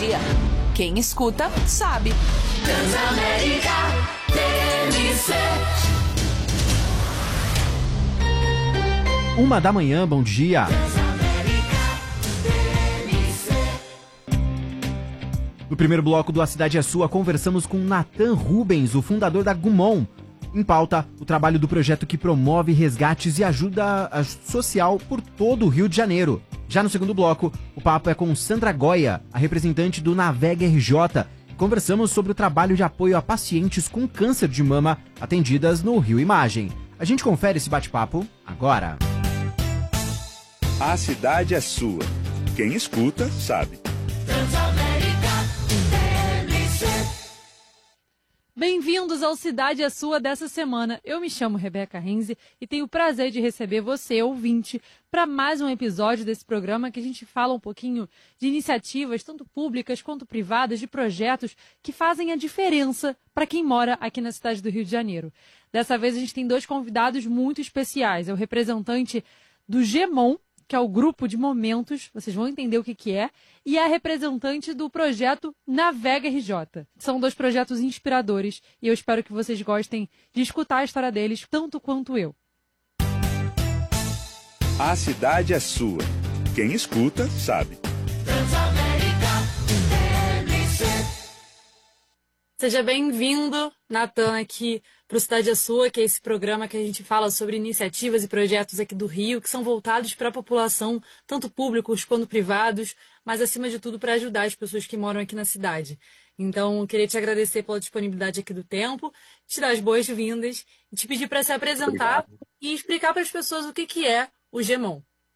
dia. Quem escuta, sabe. Transamérica TMC. 1h, bom dia. No primeiro bloco do A Cidade é Sua, conversamos com Nathan Rubens, o fundador da Gumon. Em pauta, o trabalho do projeto que promove resgates e ajuda social por todo o Rio de Janeiro. Já no segundo bloco, o papo é com Sandra Goya, a representante do Navega RJ. Conversamos sobre o trabalho de apoio a pacientes com câncer de mama atendidas no Rio Imagem. A gente confere esse bate-papo agora. A cidade é sua. Quem escuta, sabe. Bem-vindos ao Cidade é Sua dessa semana. Eu me chamo Rebeca Renze e tenho o prazer de receber você, ouvinte, para mais um episódio desse programa que a gente fala um pouquinho de iniciativas, tanto públicas quanto privadas, de projetos que fazem a diferença para quem mora aqui na cidade do Rio de Janeiro. Dessa vez a gente tem dois convidados muito especiais. É o representante do GEMON, que é o Grupo de Momentos, vocês vão entender o que é, e a representante do projeto Navega RJ. São dois projetos inspiradores e eu espero que vocês gostem de escutar a história deles tanto quanto eu. A cidade é sua. Quem escuta, sabe. Seja bem-vindo, Nathan, aqui para o Cidade é Sua, que é esse programa que a gente fala sobre iniciativas e projetos aqui do Rio, que são voltados para a população, tanto públicos quanto privados, mas acima de tudo para ajudar as pessoas que moram aqui na cidade. Então, queria te agradecer pela disponibilidade aqui do tempo, te dar as boas-vindas e te pedir para se apresentar. Obrigado. E explicar para as pessoas o que é o GEMON.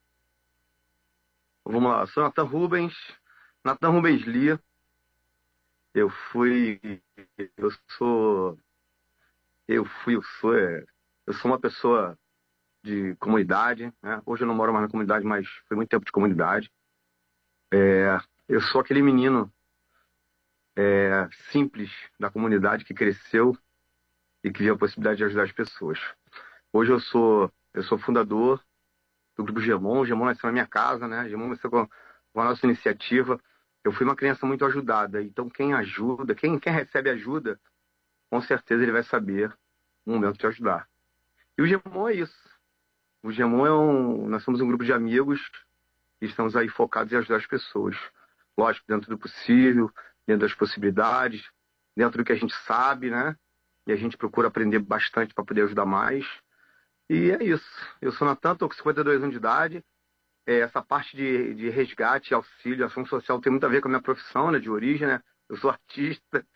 Vamos lá, sou Nathan Rubens Lia. Eu sou uma pessoa de comunidade, né? Hoje eu não moro mais na comunidade, mas foi muito tempo de comunidade. Eu sou aquele menino simples da comunidade que cresceu e que viu a possibilidade de ajudar as pessoas. Hoje eu sou fundador do Grupo GEMON. O GEMON nasceu na minha casa, né? O GEMON nasceu com a nossa iniciativa. Eu fui uma criança muito ajudada, então quem ajuda, quem recebe ajuda, com certeza ele vai saber o momento de ajudar. E o GEMON é isso. O GEMON nós somos um grupo de amigos e estamos aí focados em ajudar as pessoas. Lógico, dentro do possível, dentro das possibilidades, dentro do que a gente sabe, né? E a gente procura aprender bastante para poder ajudar mais. E é isso. Eu sou Nathan, estou com 52 anos de idade. Essa parte de resgate, auxílio, ação social tem muito a ver com a minha profissão, né, de origem, né? Eu sou artista,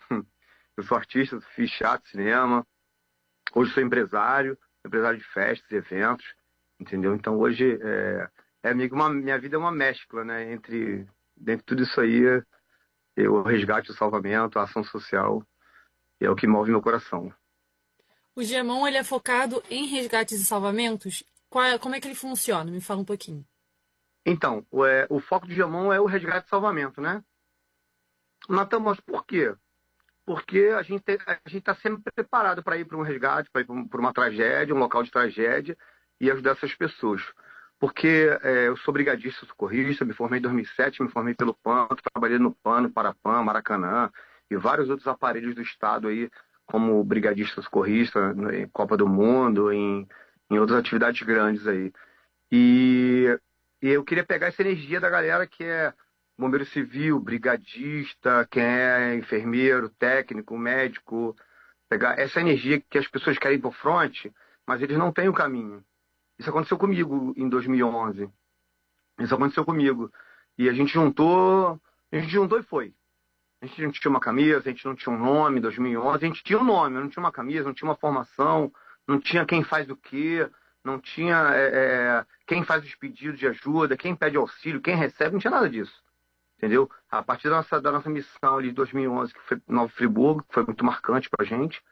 fiz teatro, cinema. Hoje sou empresário de festas e eventos, entendeu? Então hoje minha vida é uma mescla, né? Dentro de tudo isso aí, o resgate, o salvamento, a ação social, é o que move meu coração. O GEMON, ele é focado em resgates e salvamentos? Como é que ele funciona? Me fala um pouquinho. Então, o foco do GEMON é o resgate e salvamento, né? Nathan, mas por quê? Porque a gente está sempre preparado para ir para um resgate, para ir para uma tragédia, um local de tragédia, e ajudar essas pessoas. Porque eu sou brigadista socorrista, me formei em 2007, me formei pelo PAN, trabalhei no PAN, no Parapan, Maracanã, e vários outros aparelhos do Estado aí, como brigadista socorrista, em Copa do Mundo, em outras atividades grandes aí. E eu queria pegar essa energia da galera que é bombeiro civil, brigadista, quem é enfermeiro, técnico, médico, pegar essa energia que as pessoas querem ir para o fronte, mas eles não têm o caminho. Isso aconteceu comigo em 2011. Isso aconteceu comigo. E a gente juntou e foi. A gente não tinha uma camisa, a gente não tinha um nome em 2011, a gente tinha um nome, não tinha uma camisa, não tinha uma formação, não tinha quem faz o quê, não tinha quem faz os pedidos de ajuda, quem pede auxílio, quem recebe, não tinha nada disso. Entendeu? A partir da nossa missão ali de 2011, que foi Nova Friburgo, que foi muito marcante para a gente,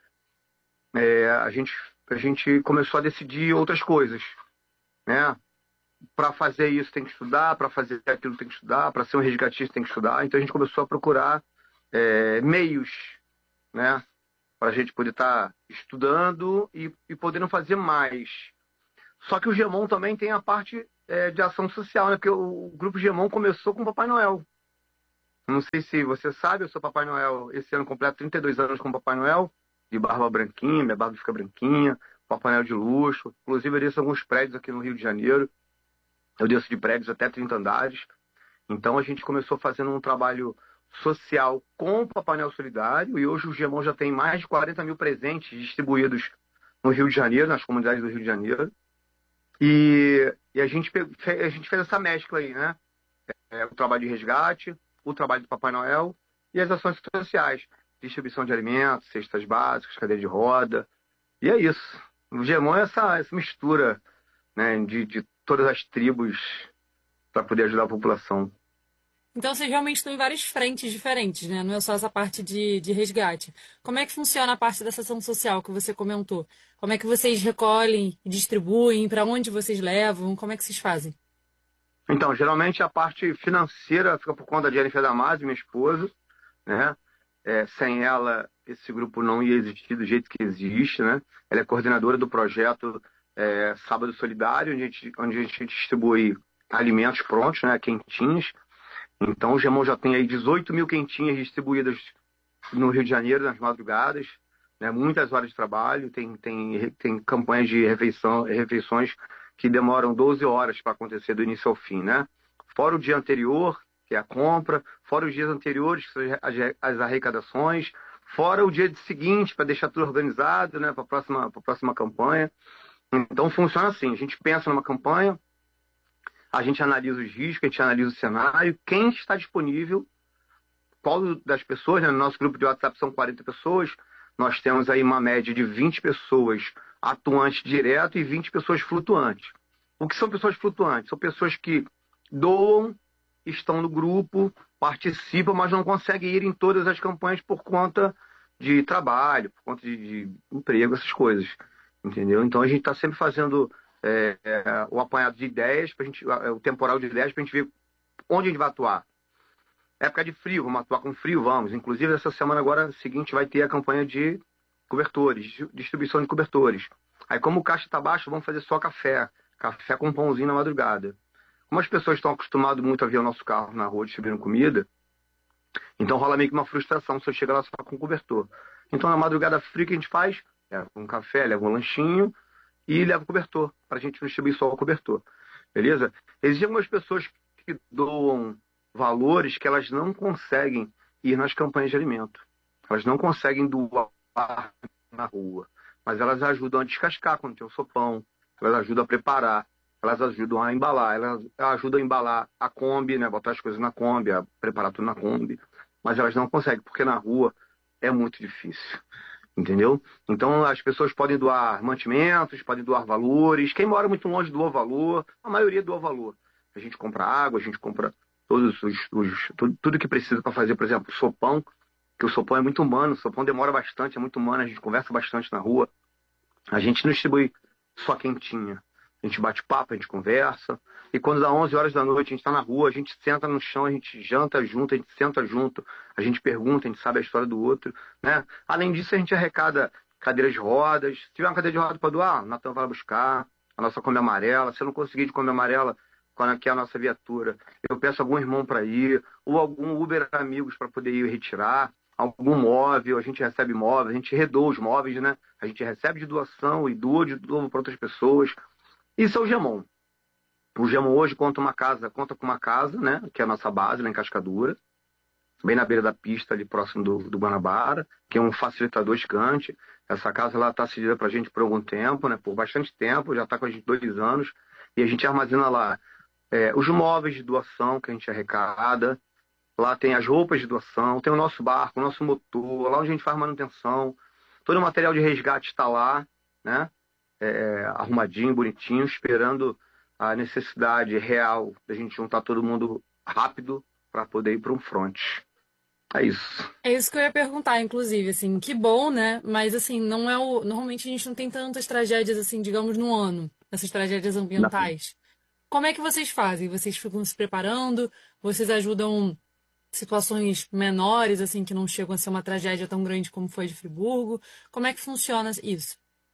a gente começou a decidir outras coisas, né? Para fazer isso tem que estudar, para fazer aquilo tem que estudar, para ser um resgatista tem que estudar. Então a gente começou a procurar meios, né? Para a gente poder estar estudando e podendo fazer mais. Só que o GEMON também tem a parte de ação social, né? Porque o Grupo GEMON começou com o Papai Noel. Não sei se você sabe, eu sou Papai Noel. Esse ano completo 32 anos como Papai Noel, de barba branquinha, minha barba fica branquinha, Papai Noel de luxo. Inclusive, eu desço alguns prédios aqui no Rio de Janeiro. Eu desço de prédios até 30 andares. Então, a gente começou fazendo um trabalho social com o Papai Noel Solidário, e hoje o Gemão já tem mais de 40 mil presentes distribuídos no Rio de Janeiro, nas comunidades do Rio de Janeiro. E a gente fez essa mescla aí, né? O trabalho de resgate, o trabalho do Papai Noel e as ações sociais. Distribuição de alimentos, cestas básicas, cadeira de roda. E é isso. O Gemão é essa mistura, né, de todas as tribos para poder ajudar a população. Então vocês realmente estão em várias frentes diferentes, né? Não é só essa parte de resgate. Como é que funciona a parte dessa ação social que você comentou? Como é que vocês recolhem e distribuem? Para onde vocês levam? Como é que vocês fazem? Então, geralmente a parte financeira fica por conta da Jennifer Damasio, minha esposa, né? Sem ela, esse grupo não ia existir do jeito que existe, né? Ela é coordenadora do projeto Sábado Solidário, onde a gente distribui alimentos prontos, né? Quentinhos. Então, o Gemão já tem aí 18 mil quentinhas distribuídas no Rio de Janeiro, nas madrugadas, né? Muitas horas de trabalho, tem campanhas de refeições que demoram 12 horas para acontecer do início ao fim, né? Fora o dia anterior, que é a compra, fora os dias anteriores, que são as arrecadações, fora o dia seguinte, para deixar tudo organizado, né? Para a próxima campanha. Então, funciona assim, a gente pensa numa campanha, a gente analisa os riscos, a gente analisa o cenário, quem está disponível, qual das pessoas, né? No nosso grupo de WhatsApp são 40 pessoas, nós temos aí uma média de 20 pessoas atuantes direto e 20 pessoas flutuantes. O que são pessoas flutuantes? São pessoas que doam, estão no grupo, participam, mas não conseguem ir em todas as campanhas por conta de trabalho, por conta de emprego, essas coisas. Entendeu? Então a gente está sempre fazendo o apanhado de ideias, o temporal de ideias, para a gente ver onde a gente vai atuar. Época de frio, vamos atuar com frio, vamos. Inclusive, essa semana agora seguinte vai ter a campanha de cobertores, distribuição de cobertores. Aí, como o caixa está baixo, vamos fazer só café com pãozinho na madrugada. Como as pessoas estão acostumadas muito a ver o nosso carro na rua distribuindo comida, então rola meio que uma frustração se eu chegar lá só com cobertor. Então, na madrugada fria, o que a gente faz? Leva um café, leva um lanchinho e leva o cobertor, para a gente distribuir só o cobertor. Beleza? Existem algumas pessoas que doam valores que elas não conseguem ir nas campanhas de alimento. Elas não conseguem doar na rua, mas elas ajudam a descascar quando tem o sopão, elas ajudam a preparar, elas ajudam a embalar, elas ajudam a embalar a Kombi, né, botar as coisas na Kombi, a preparar tudo na Kombi, mas elas não conseguem, porque na rua é muito difícil, entendeu? Então as pessoas podem doar mantimentos, podem doar valores, quem mora muito longe doa valor, a maioria doa valor. A gente compra água, a gente compra tudo que precisa para fazer, por exemplo, o sopão, que o sopão é muito humano, o sopão demora bastante, é muito humano, a gente conversa bastante na rua. A gente não distribui só quentinha. A gente bate papo, a gente conversa. E quando dá 11 horas da noite, a gente está na rua, a gente senta no chão, a gente janta junto, a gente senta junto, a gente pergunta, a gente sabe a história do outro, né? Além disso, a gente arrecada cadeiras de rodas. Se tiver uma cadeira de roda para doar, o Natan vai lá buscar. A nossa Kombi amarela. Se eu não conseguir de Kombi amarela, quando aqui é a nossa viatura, eu peço algum irmão para ir, ou algum Uber amigos para poder ir retirar, algum móvel, a gente recebe móveis, a gente redoa os móveis, né? A gente recebe de doação e doa de novo para outras pessoas. Isso é o Gemão. O Gemão hoje conta com uma casa, né? Que é a nossa base lá em Cascadura, bem na beira da pista, ali próximo do Guanabara, que é um facilitador gigante. Essa casa lá está cedida para a gente por algum tempo, né? Por bastante tempo, já está com a gente 2 anos, e a gente armazena lá os móveis de doação que a gente arrecada. Lá tem as roupas de doação, tem o nosso barco, o nosso motor, lá onde a gente faz manutenção. Todo o material de resgate está lá, né? Arrumadinho, bonitinho, esperando a necessidade real da gente juntar todo mundo rápido para poder ir para um fronte. É isso. É isso que eu ia perguntar, inclusive, assim, que bom, né? Mas, assim, não é normalmente a gente não tem tantas tragédias, assim, digamos, no ano, essas tragédias ambientais. Não. Como é que vocês fazem? Vocês ficam se preparando? Vocês ajudam situações menores, assim, que não chegam a ser uma tragédia tão grande como foi de Friburgo? Como é que funciona isso?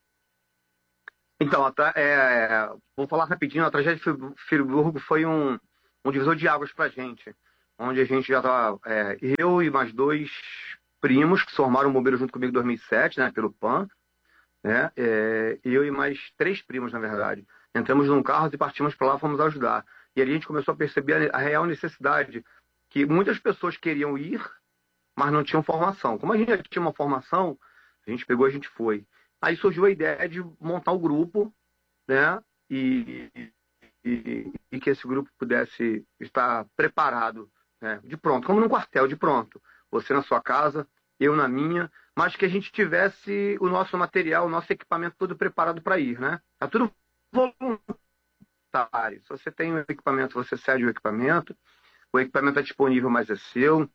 Então, vou falar rapidinho. A tragédia de Friburgo foi um divisor de águas para a gente. onde a gente já estava, eu e mais 2 primos que se formaram bombeiro junto comigo em 2007, né, pelo PAN, né, eu e mais 3 primos, na verdade. Entramos num carro e partimos para lá, fomos ajudar. E ali a gente começou a perceber a real necessidade, que muitas pessoas queriam ir, mas não tinham formação. Como a gente já tinha uma formação, a gente pegou, a gente foi. Aí surgiu a ideia de montar o grupo, né, e que esse grupo pudesse estar preparado, né, de pronto, como num quartel, de pronto. Você na sua casa, eu na minha, mas que a gente tivesse o nosso material, o nosso equipamento todo preparado para ir, né? Tá tudo voluntário. Se você tem um equipamento, você cede o equipamento é disponível, mas é seu.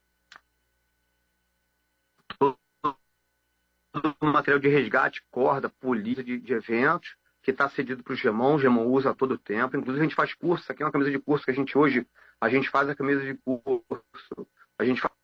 Todo o material de resgate, corda, polícia de eventos, que está cedido para o Gemon usa a todo tempo. Inclusive a gente faz curso, isso aqui é uma camisa de curso que a gente faz a camisa de curso, a gente faz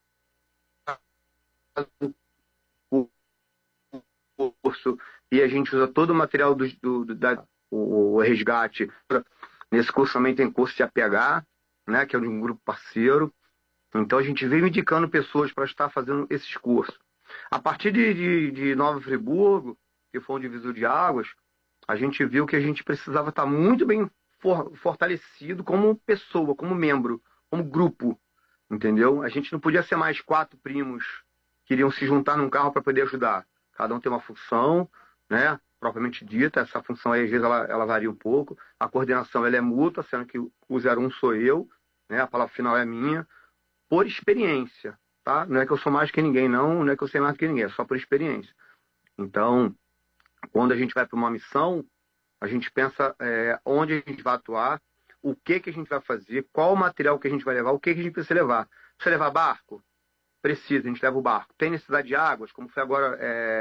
o curso e a gente usa todo o material o resgate. Nesse curso também tem curso de APH, né, que é de um grupo parceiro. Então a gente veio indicando pessoas para estar fazendo esses cursos. A partir de Nova Friburgo, que foi um divisor de águas, a gente viu que a gente precisava estar muito bem fortalecido como pessoa, como membro, como grupo, entendeu? A gente não podia ser mais 4 primos que iriam se juntar num carro para poder ajudar. Cada um tem uma função, né, propriamente dita. Essa função aí, às vezes, ela varia um pouco. A coordenação ela é mútua, sendo que o 01 sou eu, né, a palavra final é minha, por experiência, tá? Não é que eu sou mais que ninguém, não é que eu sei mais que ninguém, é só por experiência. Então, quando a gente vai para uma missão, a gente pensa onde a gente vai atuar, o que a gente vai fazer, qual o material que a gente vai levar, o que a gente precisa levar. Precisa levar barco? Precisa, a gente leva o barco. Tem necessidade de águas, como foi agora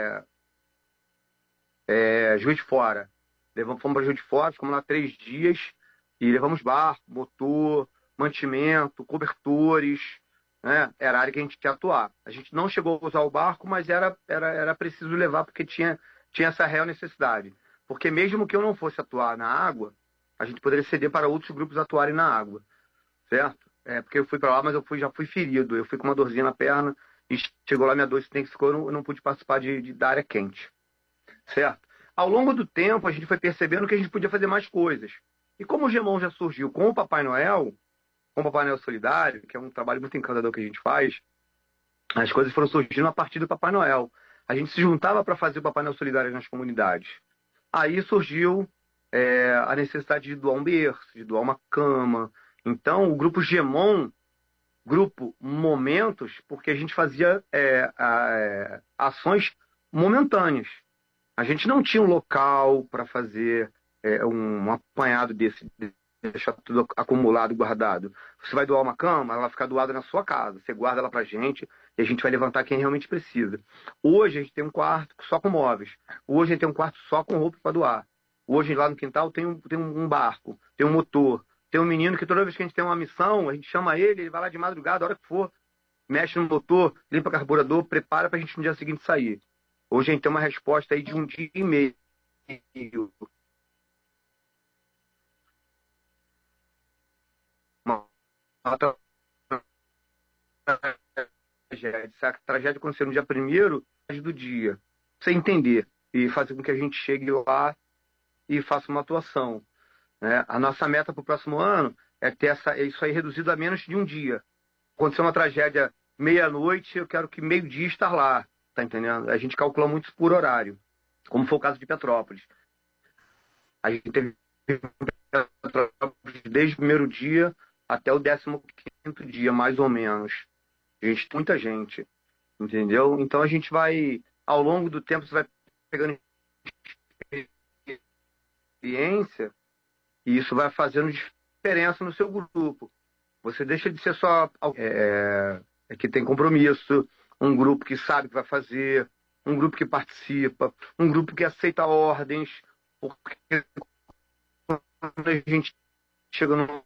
Juiz de Fora. Fomos para Juiz de Fora, ficamos lá 3 dias e levamos barco, motor, mantimento, cobertores, né? Era a área que a gente quer atuar. A gente não chegou a usar o barco, mas era preciso levar porque tinha essa real necessidade. Porque mesmo que eu não fosse atuar na água, a gente poderia ceder para outros grupos atuarem na água, certo? Porque eu fui para lá, mas já fui ferido. Eu fui com uma dorzinha na perna e chegou lá minha dor que ficou, eu não pude participar da área quente, certo? Ao longo do tempo, a gente foi percebendo que a gente podia fazer mais coisas. E como o Gemon já surgiu com o Papai Noel Solidário, que é um trabalho muito encantador que a gente faz, as coisas foram surgindo a partir do Papai Noel. A gente se juntava para fazer o Papai Noel Solidário nas comunidades. Aí surgiu a necessidade de doar um berço, de doar uma cama. Então, o grupo Gemon, grupo Momentos, porque a gente fazia ações momentâneas. A gente não tinha um local para fazer um apanhado deixar tudo acumulado, guardado. Você vai doar uma cama, ela vai ficar doada na sua casa. Você guarda ela pra gente e a gente vai levantar quem realmente precisa. Hoje a gente tem um quarto só com móveis. Hoje a gente tem um quarto só com roupa para doar. Hoje lá no quintal tem um barco, tem um motor, tem um menino que toda vez que a gente tem uma missão, a gente chama ele vai lá de madrugada, a hora que for, mexe no motor, limpa o carburador, prepara pra gente no dia seguinte sair. Hoje a gente tem uma resposta aí de 1 dia e meio. Essa tragédia aconteceu no dia 1º do dia. Pra você entender e fazer com que a gente chegue lá e faça uma atuação, né? A nossa meta para o próximo ano é ter isso aí reduzido a menos de 1 dia. Aconteceu uma tragédia meia-noite, eu quero que meio-dia estar lá, tá entendendo? A gente calcula muito por horário, como foi o caso de Petrópolis. A gente teve Petrópolis desde o 1º dia até o 15º dia, mais ou menos. Muita gente, entendeu? Então a gente vai, ao longo do tempo, você vai pegando experiência e isso vai fazendo diferença no seu grupo. Você deixa de ser só que tem compromisso, um grupo que sabe o que vai fazer, um grupo que participa, um grupo que aceita ordens, porque quando a gente chega no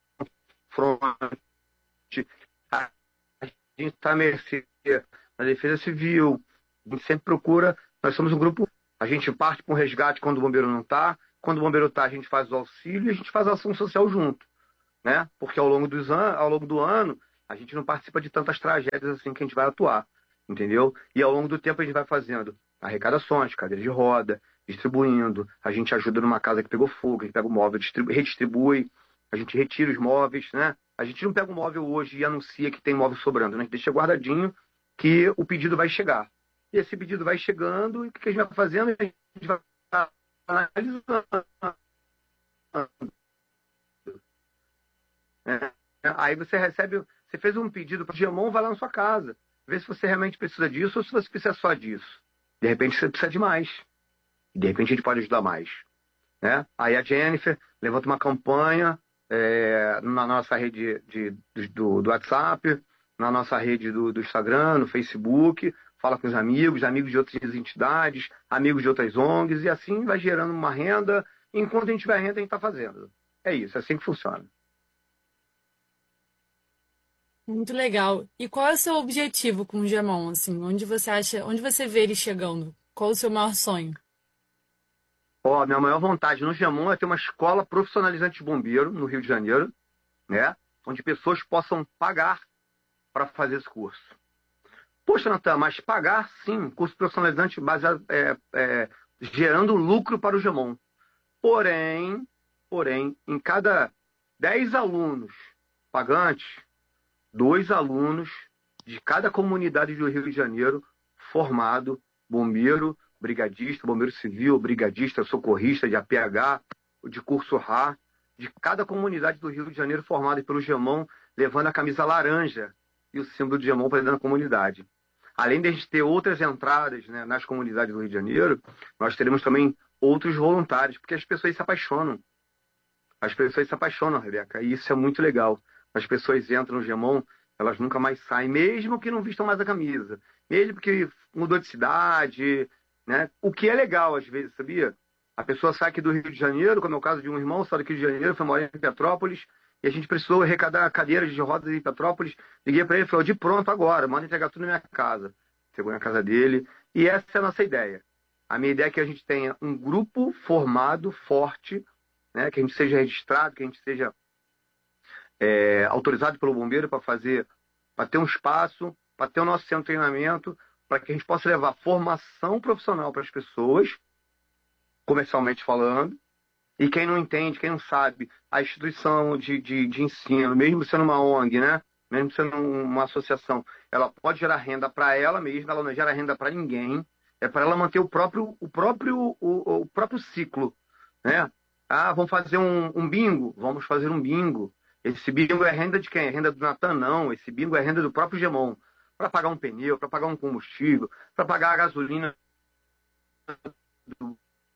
fronte, a gente está a mercê da Defesa Civil, a gente sempre procura, nós somos um grupo, a gente parte para um resgate quando o bombeiro não está, quando o bombeiro está a gente faz o auxílio e a gente faz a ação social junto. né? Porque ao longo do ano, a gente não participa de tantas tragédias assim que a gente vai atuar, entendeu? E ao longo do tempo a gente vai fazendo arrecadações, cadeira de roda, distribuindo, a gente ajuda numa casa que pegou fogo, a gente pega o móvel, redistribui, a gente retira os móveis, né? A gente não pega o móvel hoje e anuncia que tem móvel sobrando, né? A gente deixa guardadinho que o pedido vai chegar. E esse pedido vai chegando, e o que a gente vai fazendo? A gente vai analisando. Aí você recebe, você fez um pedido para o Gemon, vai lá na sua casa, vê se você realmente precisa disso ou se você precisa só disso. De repente você precisa de mais. De repente a gente pode ajudar mais. Né? Aí a Jennifer levanta uma campanha na nossa rede do WhatsApp, na nossa rede do Instagram, no Facebook, fala com os amigos de outras entidades, amigos de outras ONGs, e assim vai gerando uma renda. Enquanto a gente tiver renda, a gente está fazendo. É isso, é assim que funciona. Muito legal. E qual é o seu objetivo com o Gemon, assim? Onde você vê ele chegando? Qual o seu maior sonho? Minha maior vontade no Gemon é ter uma escola profissionalizante de bombeiro no Rio de Janeiro, né? Onde pessoas possam pagar para fazer esse curso. Poxa, Natan, mas pagar sim, curso profissionalizante baseado, gerando lucro para o Gemon. Porém, em cada 10 alunos pagantes, 2 alunos de cada comunidade do Rio de Janeiro formado, bombeiro, brigadista, bombeiro civil, brigadista, socorrista de APH, de curso RA, de cada comunidade do Rio de Janeiro formada pelo Gemon, levando a camisa laranja e o símbolo de Gemon para dentro da comunidade. Além de a gente ter outras entradas, né, nas comunidades do Rio de Janeiro, nós teremos também outros voluntários, porque as pessoas se apaixonam. As pessoas se apaixonam, Rebeca, e isso é muito legal. As pessoas entram no Gemon, elas nunca mais saem, mesmo que não vistam mais a camisa. Mesmo que mudou de cidade, né? O que é legal, às vezes, sabia? A pessoa sai aqui do Rio de Janeiro, como é o caso de um irmão, saiu daqui do Rio de Janeiro, foi morar em Petrópolis, e a gente precisou arrecadar cadeiras de rodas em Petrópolis. Liguei para ele e falei, de pronto agora, manda entregar tudo na minha casa. Chegou na casa dele, e essa é a nossa ideia. A minha ideia é que a gente tenha um grupo formado, forte, né? Que a gente seja registrado, que a gente seja autorizado pelo bombeiro para ter um espaço, para ter o nosso centro de treinamento, para que a gente possa levar formação profissional para as pessoas, comercialmente falando, e quem não entende, quem não sabe, a instituição de ensino, mesmo sendo uma ONG, né? Mesmo sendo uma associação, ela pode gerar renda para ela mesma, ela não gera renda para ninguém, é para ela manter o próprio ciclo, né? Vamos fazer um bingo? Vamos fazer um bingo. Esse bingo é renda de quem? É renda do Natan? Não. Esse bingo é renda do próprio Gemon. Para pagar um pneu, para pagar um combustível, para pagar a gasolina do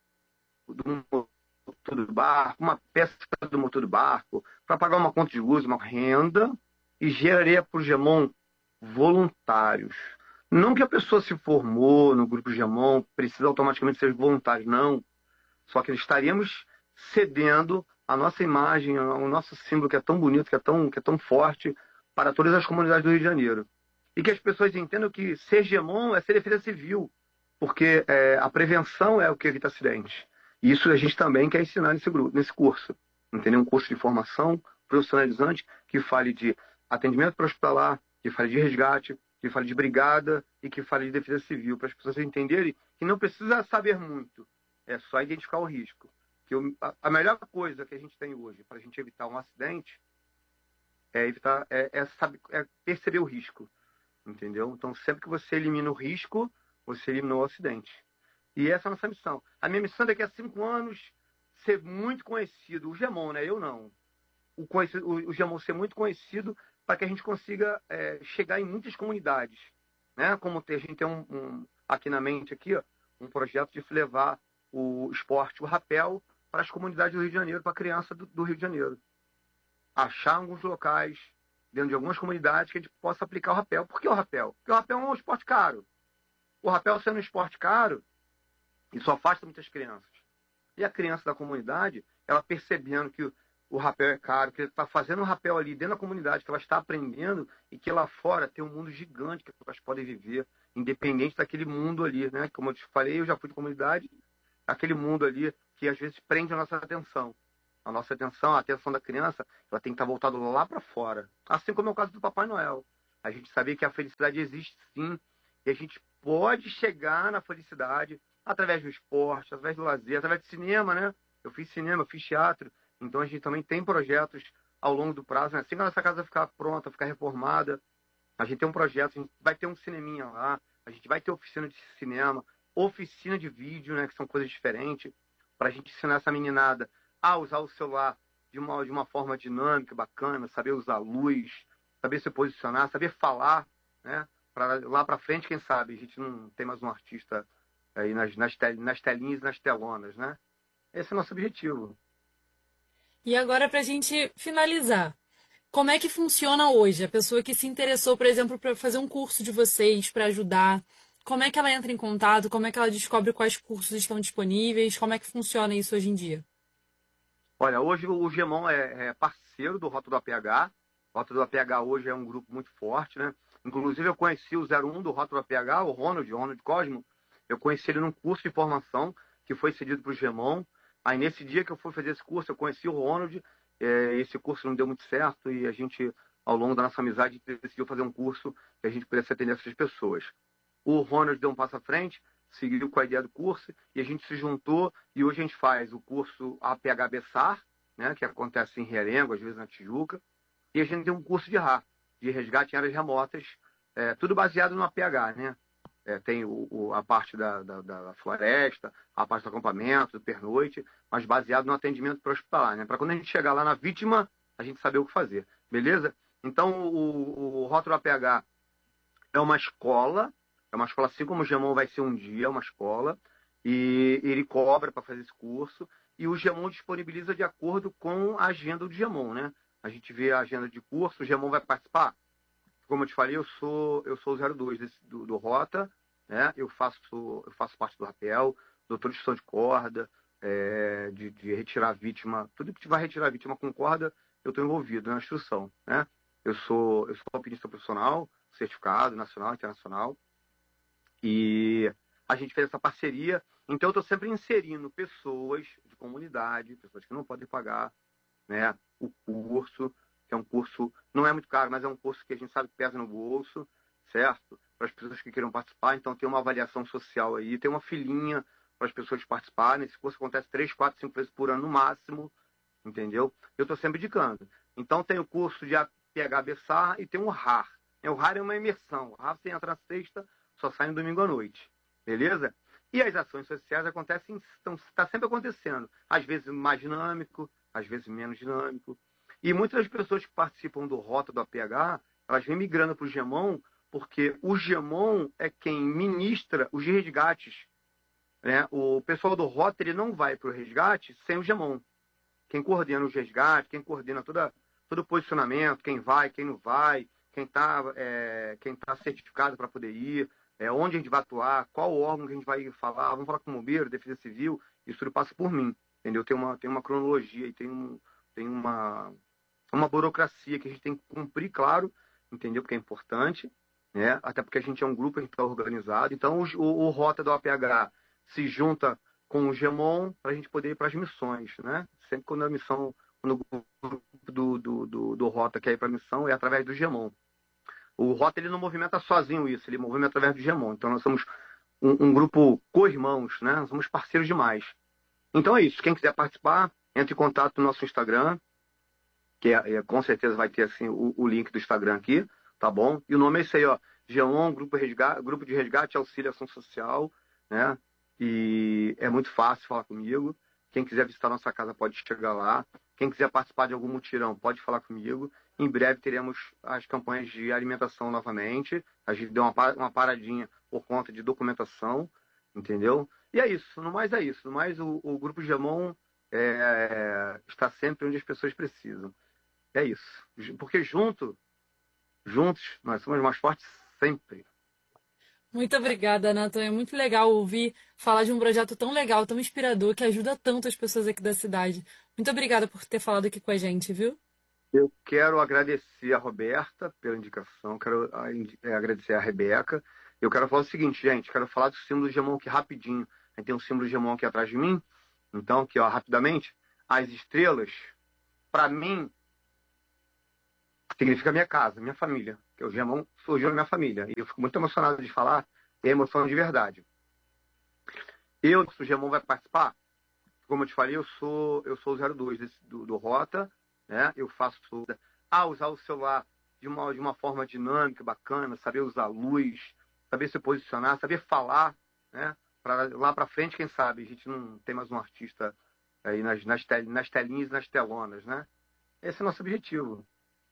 motor do barco, uma peça do motor do barco, para pagar uma conta de luz, uma renda, e geraria para o Gemon voluntários. Não que a pessoa se formou no grupo Gemon, precisa automaticamente ser voluntário, não. Só que estaríamos cedendo a nossa imagem, o nosso símbolo que é tão bonito, que é tão forte, para todas as comunidades do Rio de Janeiro. E que as pessoas entendam que ser Gemon é ser defesa civil, porque a prevenção é o que evita acidentes. E isso a gente também quer ensinar nesse curso. Entendeu? Um curso de formação profissionalizante que fale de atendimento hospitalar, que fale de resgate, que fale de brigada e que fale de defesa civil, para as pessoas entenderem que não precisa saber muito, é só identificar o risco. Que a melhor coisa que a gente tem hoje para a gente evitar um acidente é perceber o risco, entendeu? Então, sempre que você elimina o risco, você eliminou o acidente. E essa é a nossa missão. A minha missão daqui a 5 anos ser muito conhecido. O Gemon, né? Eu não. O Gemon ser muito conhecido para que a gente consiga chegar em muitas comunidades, né? Como a gente tem aqui na mente aqui, ó, um projeto de levar o esporte, o rapel, para as comunidades do Rio de Janeiro, para a criança do Rio de Janeiro. Achar alguns locais, dentro de algumas comunidades, que a gente possa aplicar o rapel. Por que o rapel? Porque o rapel é um esporte caro. O rapel sendo um esporte caro, isso afasta muitas crianças. E a criança da comunidade, ela percebendo que o rapel é caro, que ele está fazendo um rapel ali dentro da comunidade, que ela está aprendendo, e que lá fora tem um mundo gigante que elas podem viver, independente daquele mundo ali, né? Como eu te falei, eu já fui de comunidade, aquele mundo ali que às vezes prende a nossa atenção. A nossa atenção, a atenção da criança, ela tem que estar voltada lá para fora. Assim como é o caso do Papai Noel. A gente sabia que a felicidade existe sim, e a gente pode chegar na felicidade através do esporte, através do lazer, através do cinema, né? Eu fiz cinema, eu fiz teatro, então a gente também tem projetos ao longo do prazo, né? Assim que a nossa casa ficar pronta, ficar reformada, a gente tem um projeto, a gente vai ter um cineminha lá, a gente vai ter oficina de cinema, oficina de vídeo, né? Que são coisas diferentes, para a gente ensinar essa meninada a usar o celular de uma forma dinâmica, bacana, saber usar luz, saber se posicionar, saber falar, né? Lá para frente, quem sabe, a gente não tem mais um artista aí nas telinhas e nas telonas, né? Esse é o nosso objetivo. E agora, para a gente finalizar, como é que funciona hoje? A pessoa que se interessou, por exemplo, para fazer um curso de vocês, para ajudar, como é que ela entra em contato? Como é que ela descobre quais cursos estão disponíveis? Como é que funciona isso hoje em dia? Olha, hoje o Gemon é parceiro do Rota do APH. O Rota do APH hoje é um grupo muito forte, né? Inclusive, eu conheci o 01 do Rota do APH, o Ronald Cosmo. Eu conheci ele num curso de formação que foi cedido para o Gemon. Aí, nesse dia que eu fui fazer esse curso, eu conheci o Ronald. Esse curso não deu muito certo e a gente, ao longo da nossa amizade, decidiu fazer um curso que a gente pudesse atender essas pessoas. O Ronald deu um passo à frente, seguiu com a ideia do curso e a gente se juntou e hoje a gente faz o curso APH Bessar, né, que acontece em Realengo, às vezes na Tijuca, e a gente tem um curso de RA, de resgate em áreas remotas, tudo baseado no APH, né? Tem a parte da floresta, a parte do acampamento, do pernoite, mas baseado no atendimento pré-hospitalar, né? Para quando a gente chegar lá na vítima, a gente saber o que fazer, beleza? Então, o Rótulo APH é uma escola assim como o Gemon vai ser um dia, uma escola, e ele cobra para fazer esse curso, e o Gemon disponibiliza de acordo com a agenda do Gemon, né? A gente vê a agenda de curso, o Gemon vai participar. Como eu te falei, eu sou o 02 do Rota, né? Eu faço parte do rapel, doutor de instrução de corda, de retirar a vítima, tudo que vai retirar a vítima com corda, eu estou envolvido na instrução, né? Eu sou alpinista profissional, certificado nacional e internacional, e a gente fez essa parceria, então eu estou sempre inserindo pessoas de comunidade, pessoas que não podem pagar, né, o curso, que é um curso, não é muito caro, mas é um curso que a gente sabe que pesa no bolso, certo? Para as pessoas que queiram participar, então tem uma avaliação social aí, tem uma filinha para as pessoas participarem, esse curso acontece 3, 4, 5 vezes por ano no máximo, entendeu? Eu estou sempre indicando. Então tem o curso de APH Bessar e tem o RAR. O RAR é uma imersão, o RAR você entra na sexta, só sai no domingo à noite, beleza? E as ações sociais está sempre acontecendo, às vezes mais dinâmico, às vezes menos dinâmico. E muitas das pessoas que participam do Rota do APH, elas vêm migrando para o Gemon, porque o Gemon é quem ministra os resgates, né? O pessoal do Rota ele não vai para o resgate sem o Gemon. Quem coordena os resgates, quem coordena todo o posicionamento, quem vai, quem não vai, quem tá certificado para poder ir, onde a gente vai atuar, qual órgão que a gente vai falar, vamos falar com o bombeiro, defesa civil, isso tudo passa por mim, entendeu? Tem uma cronologia e tem uma burocracia que a gente tem que cumprir, claro, entendeu? Porque é importante, né? Até porque a gente é um grupo, a gente está organizado. Então, o Rota do APH se junta com o Gemon para a gente poder ir para as missões, né? Sempre quando o grupo do Rota quer ir para a missão, é através do Gemon. O Rota ele não movimenta sozinho isso, ele movimenta através do Gemon. Então nós somos um grupo co-irmãos, né? Nós somos parceiros demais. Então é isso. Quem quiser participar, entre em contato no nosso Instagram, que com certeza vai ter assim, o link do Instagram aqui, tá bom? E o nome é esse aí, ó. Gemon, Grupo de Resgate e Auxílio Ação Social, né? E é muito fácil falar comigo. Quem quiser visitar nossa casa pode chegar lá. Quem quiser participar de algum mutirão pode falar comigo. Em breve teremos as campanhas de alimentação novamente. A gente deu uma paradinha por conta de documentação, entendeu? E é isso, no mais é isso. No mais o Grupo Gemon está sempre onde as pessoas precisam. É isso. Porque juntos, nós somos mais fortes sempre. Muito obrigada, Nathan. É muito legal ouvir falar de um projeto tão legal, tão inspirador, que ajuda tanto as pessoas aqui da cidade. Muito obrigada por ter falado aqui com a gente, viu? Eu quero agradecer a Roberta pela indicação, quero agradecer a Rebeca. Eu quero falar o seguinte, gente, quero falar do símbolo do Gemon aqui rapidinho. A gente tem um símbolo do Gemon aqui atrás de mim, então, aqui, ó, rapidamente. as estrelas, para mim, significa minha casa, minha família. Que o Gemão surgiu na minha família. E eu fico muito emocionado de falar, é emoção de verdade. Se o Gemão vai participar, como eu te falei, eu sou o 02 do Rota, né? Eu faço usar o celular de uma forma dinâmica, bacana, saber usar luz, saber se posicionar, saber falar, né? Lá para frente, quem sabe, a gente não tem mais um artista aí nas telinhas e nas telonas, né? Esse é o nosso objetivo.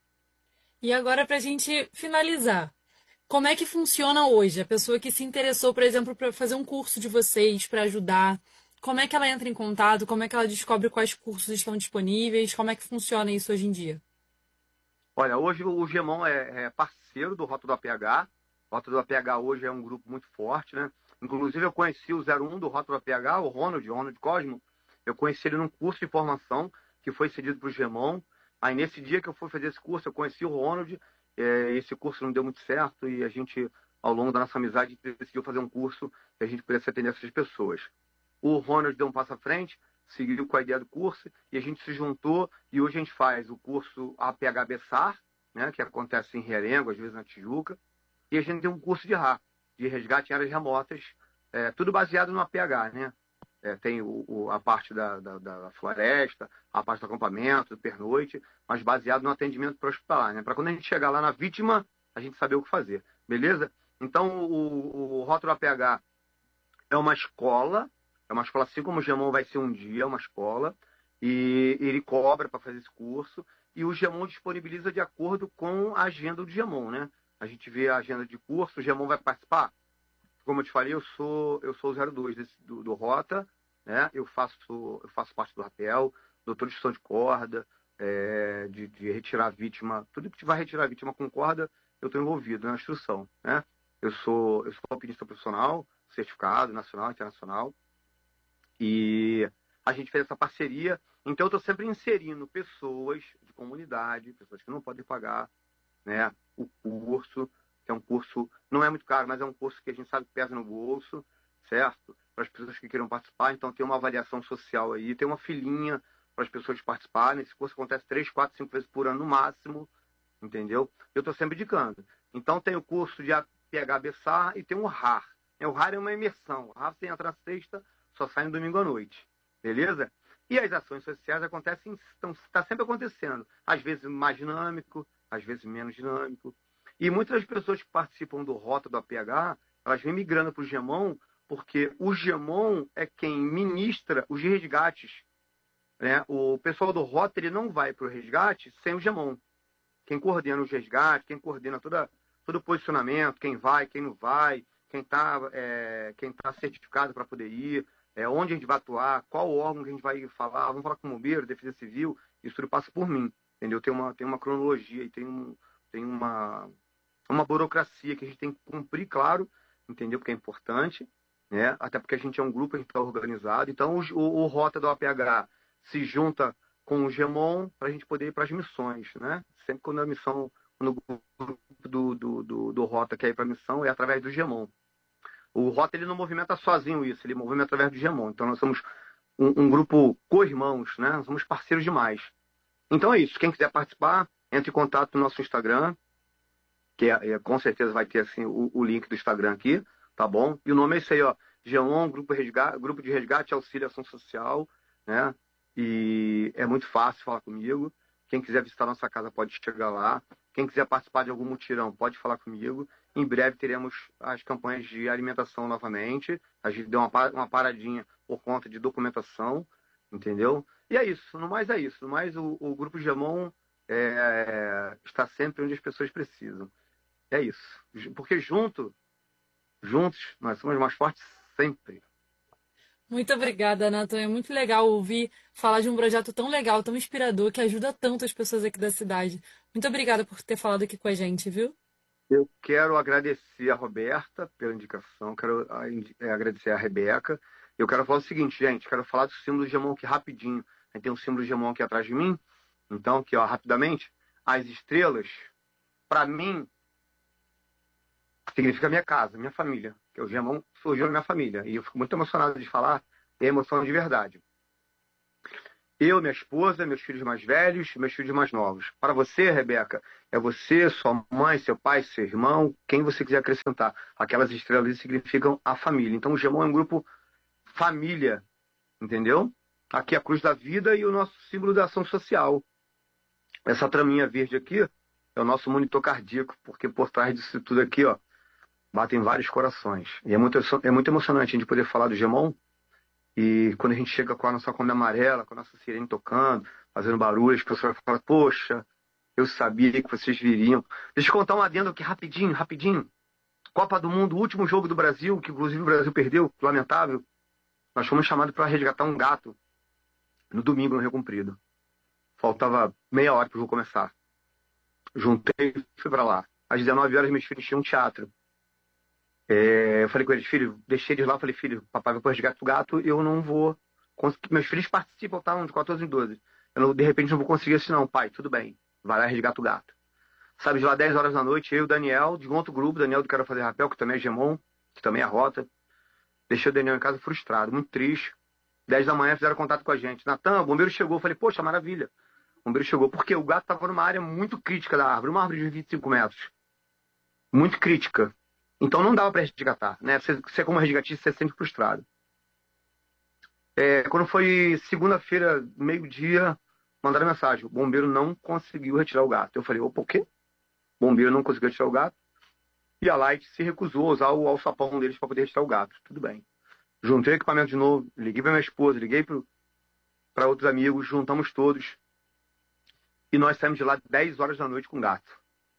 E agora, para a gente finalizar, como é que funciona hoje? A pessoa que se interessou, por exemplo, para fazer um curso de vocês, para ajudar, como é que ela entra em contato? Como é que ela descobre quais cursos estão disponíveis? Como é que funciona isso hoje em dia? Olha, hoje o Gemão é parceiro do Rota do APH. O Rota do APH hoje é um grupo muito forte, né? Inclusive, eu conheci o 01 do Rota do APH, o Ronald Cosmo. Eu conheci ele num curso de formação que foi cedido para o Gemão. Aí, nesse dia que eu fui fazer esse curso, eu conheci o Ronald. Esse curso não deu muito certo e a gente, ao longo da nossa amizade, decidiu fazer um curso que a gente pudesse atender essas pessoas. O Ronald deu um passo à frente, seguiu com a ideia do curso e a gente se juntou e hoje a gente faz o curso APH Bessar, né, que acontece em Realengo, às vezes na Tijuca, e a gente tem um curso de RA, de resgate em áreas remotas, tudo baseado no APH, né? Tem a parte da floresta, a parte do acampamento, do pernoite, mas baseado no atendimento para hospitalar, né? Para quando a gente chegar lá na vítima, a gente saber o que fazer, beleza? Então, o Rótulo APH é uma escola assim como o Gemão vai ser um dia, uma escola, e ele cobra para fazer esse curso, e o Gemão disponibiliza de acordo com a agenda do Gemão, né? A gente vê a agenda de curso, o Gemão vai participar. Como eu te falei, eu sou o 02 do Rota, né? Eu faço parte do rapel, doutor de gestão de corda, de retirar a vítima, tudo que vai retirar a vítima com corda, eu estou envolvido na instrução, né? Eu sou alpinista profissional, certificado nacional, internacional, e a gente fez essa parceria, então eu estou sempre inserindo pessoas de comunidade, pessoas que não podem pagar, né, o curso, que é um curso, não é muito caro, mas é um curso que a gente sabe que pesa no bolso, certo? Para as pessoas que queiram participar, então tem uma avaliação social aí, tem uma filinha para as pessoas participarem, esse curso acontece 3, 4, 5 vezes por ano no máximo, entendeu? Eu estou sempre indicando. Então tem o curso de APH Bessar e tem o RAR. O RAR é uma imersão, o RAR você entra na sexta, só sai no domingo à noite, beleza? E as ações sociais está sempre acontecendo, às vezes mais dinâmico, às vezes menos dinâmico. E muitas das pessoas que participam do Rota do APH, elas vêm migrando para o Gemão, porque o Gemão é quem ministra os resgates, né? O pessoal do Rota ele não vai para o resgate sem o Gemão. Quem coordena os resgates, quem coordena todo o posicionamento, quem vai, quem não vai, quem está certificado para poder ir, onde a gente vai atuar, qual órgão que a gente vai falar, vamos falar com o bombeiro, defesa civil, isso tudo passa por mim, entendeu? Tem uma cronologia e tem uma burocracia que a gente tem que cumprir, claro, entendeu? Porque é importante, né? Até porque a gente é um grupo, a gente está organizado. Então, o Rota do APH se junta com o Gemon para a gente poder ir para as missões, né? Sempre quando a missão, quando o grupo do Rota quer ir para a missão, é através do Gemon. O Rota ele não movimenta sozinho isso, ele movimenta através do Gemon. Então nós somos um grupo co-irmãos, né? Nós somos parceiros demais. Então é isso. Quem quiser participar, entre em contato no nosso Instagram, que com certeza vai ter assim, o link do Instagram aqui, tá bom? E o nome é esse aí, ó. Gemon, grupo de resgate, auxílio e ação social, né? E é muito fácil falar comigo. Quem quiser visitar nossa casa pode chegar lá. Quem quiser participar de algum mutirão pode falar comigo. Em breve teremos as campanhas de alimentação novamente. A gente deu uma paradinha por conta de documentação, entendeu? E é isso, no mais é isso. No mais, o Grupo Gemon está sempre onde as pessoas precisam. É isso. Porque juntos, nós somos mais fortes sempre. Muito obrigada, Nathan. É muito legal ouvir falar de um projeto tão legal, tão inspirador, que ajuda tanto as pessoas aqui da cidade. Muito obrigada por ter falado aqui com a gente, viu? Eu quero agradecer a Roberta pela indicação, quero agradecer a Rebeca. Eu quero falar o seguinte, gente, quero falar do símbolo de Gemon aqui rapidinho. A gente tem um símbolo de Gemon aqui atrás de mim. Então, aqui, ó, rapidamente, as estrelas, para mim, significa minha casa, minha família. Que o Gemon surgiu na minha família. E eu fico muito emocionado de falar, é emoção de verdade. Eu, minha esposa, meus filhos mais velhos, meus filhos mais novos. Para você, Rebeca, é você, sua mãe, seu pai, seu irmão, quem você quiser acrescentar. Aquelas estrelas significam a família. Então o Gemão é um grupo família, entendeu? Aqui é a cruz da vida e o nosso símbolo da ação social. Essa traminha verde aqui é o nosso monitor cardíaco, porque por trás disso tudo aqui, ó, batem vários corações. E é muito emocionante a gente poder falar do Gemão. E quando a gente chega com a nossa Kombi amarela, com a nossa sirene tocando, fazendo barulho, as pessoas falam, poxa, eu sabia que vocês viriam. Deixa eu contar um adendo aqui rapidinho. Copa do Mundo, último jogo do Brasil, que inclusive o Brasil perdeu, lamentável. Nós fomos chamados para resgatar um gato no domingo, no Rio Comprido. Faltava meia hora para o jogo começar. Juntei e fui para lá. Às 19 horas, meus filhos tinham um teatro. Eu falei com eles, filho, deixei eles lá, falei, filho, papai vai para resgatar o gato, eu não vou conseguir. Meus filhos participam, tá? De 14 em 12. De repente não vou conseguir assim, não, pai, tudo bem, vai lá e resgata o gato. Sabe, de lá 10 horas da noite, eu e o Daniel, de um outro grupo, Daniel do Quero Fazer Rapel, que também é Gemon, que também é Rota. Deixei o Daniel em casa frustrado, muito triste. 10 da manhã fizeram contato com a gente. Natan, o bombeiro chegou. Eu falei, poxa, maravilha. O bombeiro chegou, porque o gato estava numa área muito crítica da árvore, uma árvore de 25 metros. Muito crítica. Então não dava para resgatar, né? Você como resgatista, você é sempre frustrado. Quando foi segunda-feira, meio-dia, mandaram mensagem. O bombeiro não conseguiu retirar o gato. Eu falei, opa, o quê? O bombeiro não conseguiu retirar o gato. E a Light se recusou a usar o alçapão deles para poder retirar o gato. Tudo bem. Juntei o equipamento de novo, liguei para minha esposa, liguei para outros amigos, juntamos todos. E nós saímos de lá 10 horas da noite com o gato.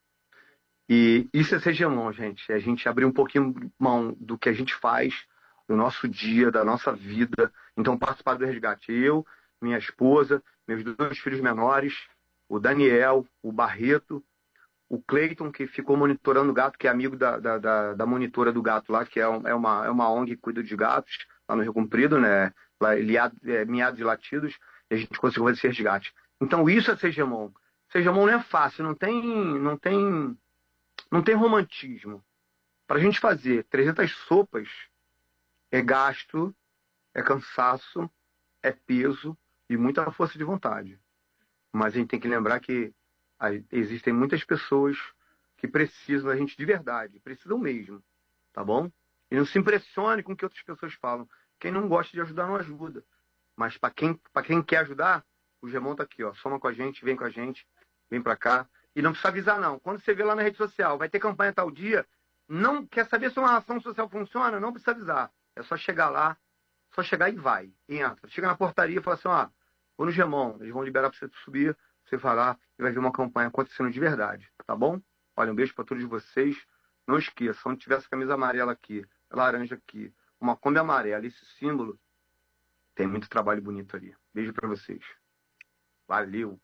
E isso é ser Gemon, gente. É a gente abrir um pouquinho mão do que a gente faz, do nosso dia, da nossa vida. Então, participar do resgate. Eu, minha esposa, meus 2 filhos menores, o Daniel, o Barreto, o Cleiton, que ficou monitorando o gato, que é amigo da monitora do gato lá, que é uma ONG que cuida de gatos, lá no Rio Comprido, né? Miados e latidos, e a gente conseguiu fazer esse resgate. Então, isso é ser Gemon. Ser Gemon não é fácil, não tem romantismo. Para a gente fazer 300 sopas, é gasto, é cansaço, é peso e muita força de vontade. Mas a gente tem que lembrar que existem muitas pessoas que precisam da gente de verdade, precisam mesmo, tá bom? E não se impressione com o que outras pessoas falam. Quem não gosta de ajudar, não ajuda. Mas para quem quer ajudar, o Gemon tá aqui, ó. Soma com a gente, vem para cá. E não precisa avisar, não. Quando você vê lá na rede social, vai ter campanha tal dia, não quer saber se uma ação social funciona, não precisa avisar. É só chegar lá, só chegar e vai. E entra. Chega na portaria e fala assim, ó, vou no Gemon, eles vão liberar para você subir, você vai lá e vai ver uma campanha acontecendo de verdade, tá bom? Olha, um beijo para todos vocês. Não esqueça, onde tiver essa camisa amarela aqui, laranja aqui, uma Kombi amarela, esse símbolo, tem muito trabalho bonito ali. Beijo para vocês. Valeu!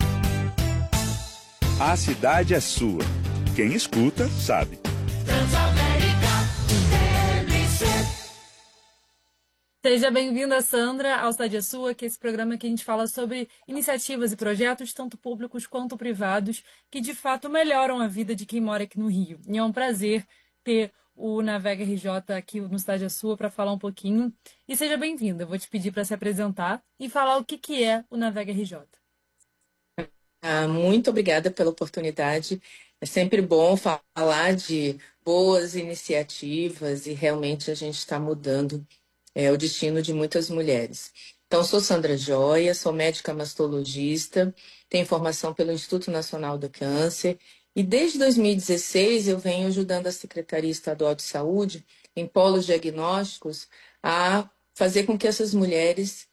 A cidade é sua. Quem escuta, sabe. Seja bem-vinda, Sandra, ao Cidade é Sua, que é esse programa que a gente fala sobre iniciativas e projetos, tanto públicos quanto privados, que de fato melhoram a vida de quem mora aqui no Rio. E é um prazer ter o Navega RJ aqui no Cidade é Sua para falar um pouquinho. E seja bem-vinda, eu vou te pedir para se apresentar e falar o que é o Navega RJ. Muito obrigada pela oportunidade. É sempre bom falar de boas iniciativas e realmente a gente está mudando o destino de muitas mulheres. Então, sou Sandra Joia, sou médica mastologista, tenho formação pelo Instituto Nacional do Câncer e desde 2016 eu venho ajudando a Secretaria Estadual de Saúde em polos diagnósticos a fazer com que essas mulheres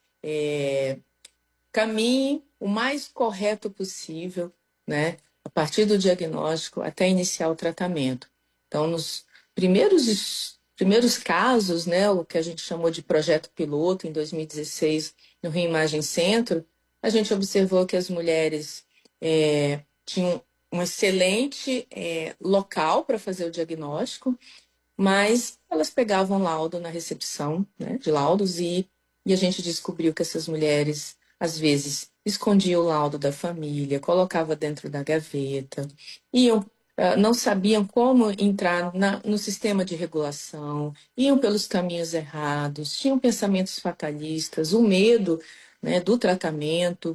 caminhem o mais correto possível, né, a partir do diagnóstico até iniciar o tratamento. Então, nos primeiros casos, né, o que a gente chamou de projeto piloto, em 2016, no Rio Imagem Centro, a gente observou que as mulheres tinham um excelente local para fazer o diagnóstico, mas elas pegavam laudo na recepção, né, de laudos e a gente descobriu que essas mulheres, às vezes, escondiam o laudo da família, colocava dentro da gaveta, não sabiam como entrar no sistema de regulação, iam pelos caminhos errados, tinham pensamentos fatalistas, o medo né, do tratamento,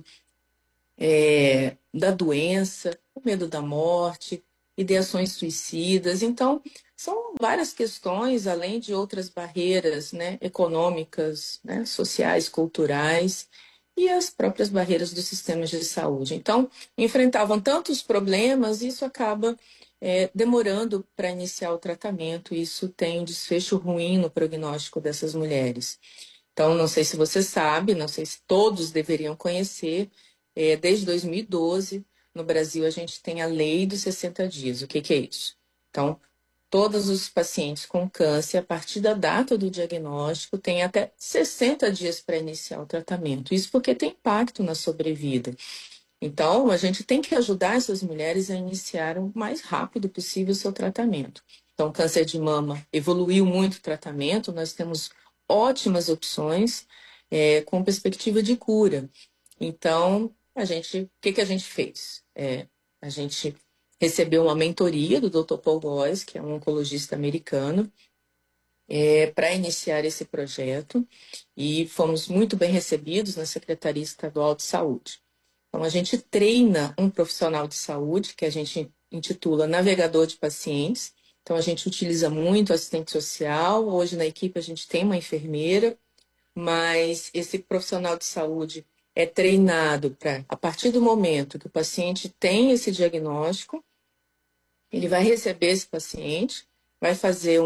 da doença, o medo da morte, ideações suicidas. Então, são várias questões, além de outras barreiras, né, econômicas, né, sociais, culturais, e as próprias barreiras dos sistemas de saúde. Então, enfrentavam tantos problemas, e isso acaba demorando para iniciar o tratamento. Isso tem um desfecho ruim no prognóstico dessas mulheres. Então, não sei se você sabe, não sei se todos deveriam conhecer, desde 2012, no Brasil, a gente tem a lei dos 60 dias. O que é isso? Então, todos os pacientes com câncer, a partir da data do diagnóstico, têm até 60 dias para iniciar o tratamento. Isso porque tem impacto na sobrevida. Então, a gente tem que ajudar essas mulheres a iniciar o mais rápido possível o seu tratamento. Então, câncer de mama evoluiu muito o tratamento, nós temos ótimas opções com perspectiva de cura. Então, o que a gente fez? A gente recebeu uma mentoria do Dr. Paul Boyce, que é um oncologista americano, para iniciar esse projeto, e fomos muito bem recebidos na Secretaria Estadual de Saúde. Então, a gente treina um profissional de saúde, que a gente intitula navegador de pacientes. Então, a gente utiliza muito assistente social. Hoje, na equipe, a gente tem uma enfermeira, mas esse profissional de saúde é treinado para, a partir do momento que o paciente tem esse diagnóstico, ele vai receber esse paciente, vai fazer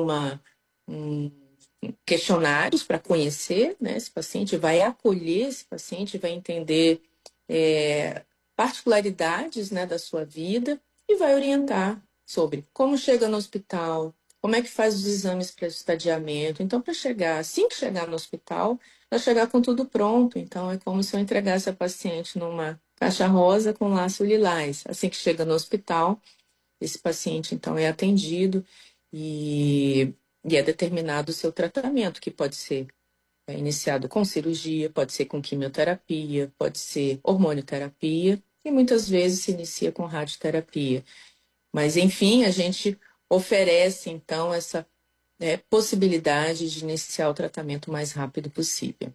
questionários para conhecer, né, esse paciente, vai acolher esse paciente, vai entender particularidades, né, da sua vida, e vai orientar sobre como chega no hospital, como é que faz os exames para estadiamento. Então, para chegar, assim que chegar no hospital, vai chegar com tudo pronto. Então, é como se eu entregasse a paciente numa caixa rosa com laço lilás. Assim que chega no hospital, esse paciente, então, é atendido e é determinado o seu tratamento, que pode ser iniciado com cirurgia, pode ser com quimioterapia, pode ser hormonioterapia, e muitas vezes se inicia com radioterapia. Mas, enfim, a gente oferece, então, essa possibilidade de iniciar o tratamento o mais rápido possível.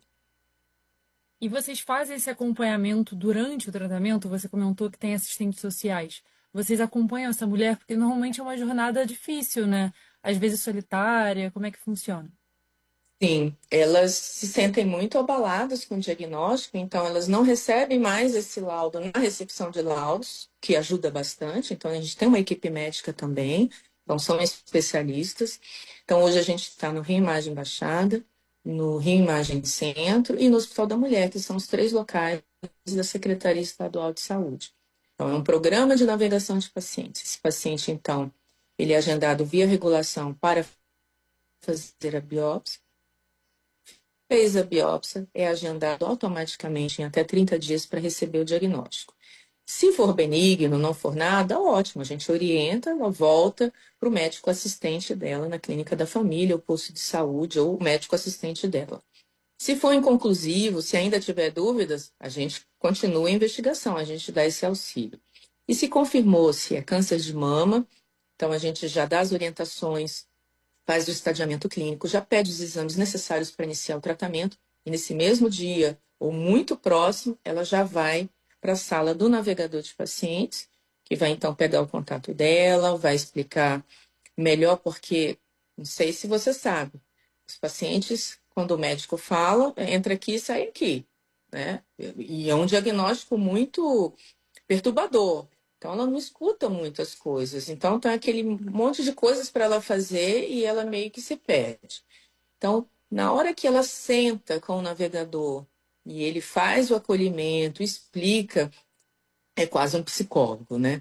E vocês fazem esse acompanhamento durante o tratamento? Você comentou que tem assistentes sociais. Vocês acompanham essa mulher? Porque normalmente é uma jornada difícil, né? Às vezes solitária. Como é que funciona? Sim, elas se sentem muito abaladas com o diagnóstico, então elas não recebem mais esse laudo na recepção de laudos, que ajuda bastante. Então, a gente tem uma equipe médica também, então são especialistas. Então, hoje a gente está no Rio Imagem Baixada, no Rio Imagem Centro e no Hospital da Mulher, que são os 3 locais da Secretaria Estadual de Saúde. Então, é um programa de navegação de pacientes. Esse paciente, então, ele é agendado via regulação para fazer a biópsia. Fez a biópsia, é agendado automaticamente em até 30 dias para receber o diagnóstico. Se for benigno, não for nada, ótimo, a gente orienta, ela volta para o médico assistente dela na clínica da família, o posto de saúde ou o médico assistente dela. Se for inconclusivo, se ainda tiver dúvidas, a gente continua a investigação, a gente dá esse auxílio. E se confirmou se é câncer de mama, então a gente já dá as orientações, faz o estadiamento clínico, já pede os exames necessários para iniciar o tratamento, e nesse mesmo dia, ou muito próximo, ela já vai para a sala do navegador de pacientes, que vai então pegar o contato dela, vai explicar melhor, porque, não sei se você sabe, os pacientes, quando o médico fala, entra aqui e sai aqui, né? E é um diagnóstico muito perturbador. Então, ela não escuta muitas coisas. Então, tem aquele monte de coisas para ela fazer e ela meio que se perde. Então, na hora que ela senta com o navegador e ele faz o acolhimento, explica, é quase um psicólogo, né?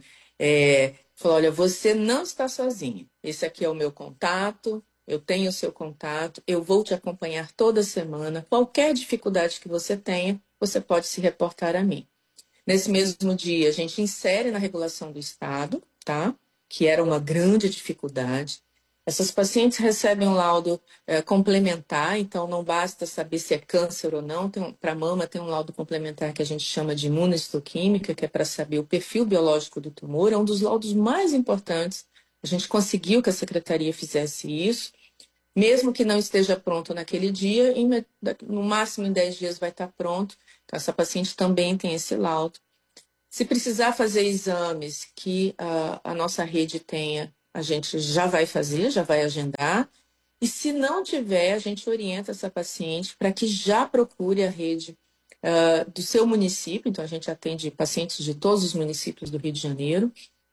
Fala, olha, você não está sozinha. Esse aqui é o meu contato, eu tenho o seu contato, eu vou te acompanhar toda semana. Qualquer dificuldade que você tenha, você pode se reportar a mim. Nesse mesmo dia, a gente insere na regulação do Estado, tá? Que era uma grande dificuldade. Essas pacientes recebem um laudo complementar, então não basta saber se é câncer ou não. Para a mama tem um laudo complementar que a gente chama de imunohistoquímica, que é para saber o perfil biológico do tumor. É um dos laudos mais importantes. A gente conseguiu que a secretaria fizesse isso. Mesmo que não esteja pronto naquele dia, no máximo em 10 dias vai estar pronto. Então, essa paciente também tem esse laudo. Se precisar fazer exames que a nossa rede tenha, a gente já vai fazer, já vai agendar. E se não tiver, a gente orienta essa paciente para que já procure a rede do seu município. Então, a gente atende pacientes de todos os municípios do Rio de Janeiro.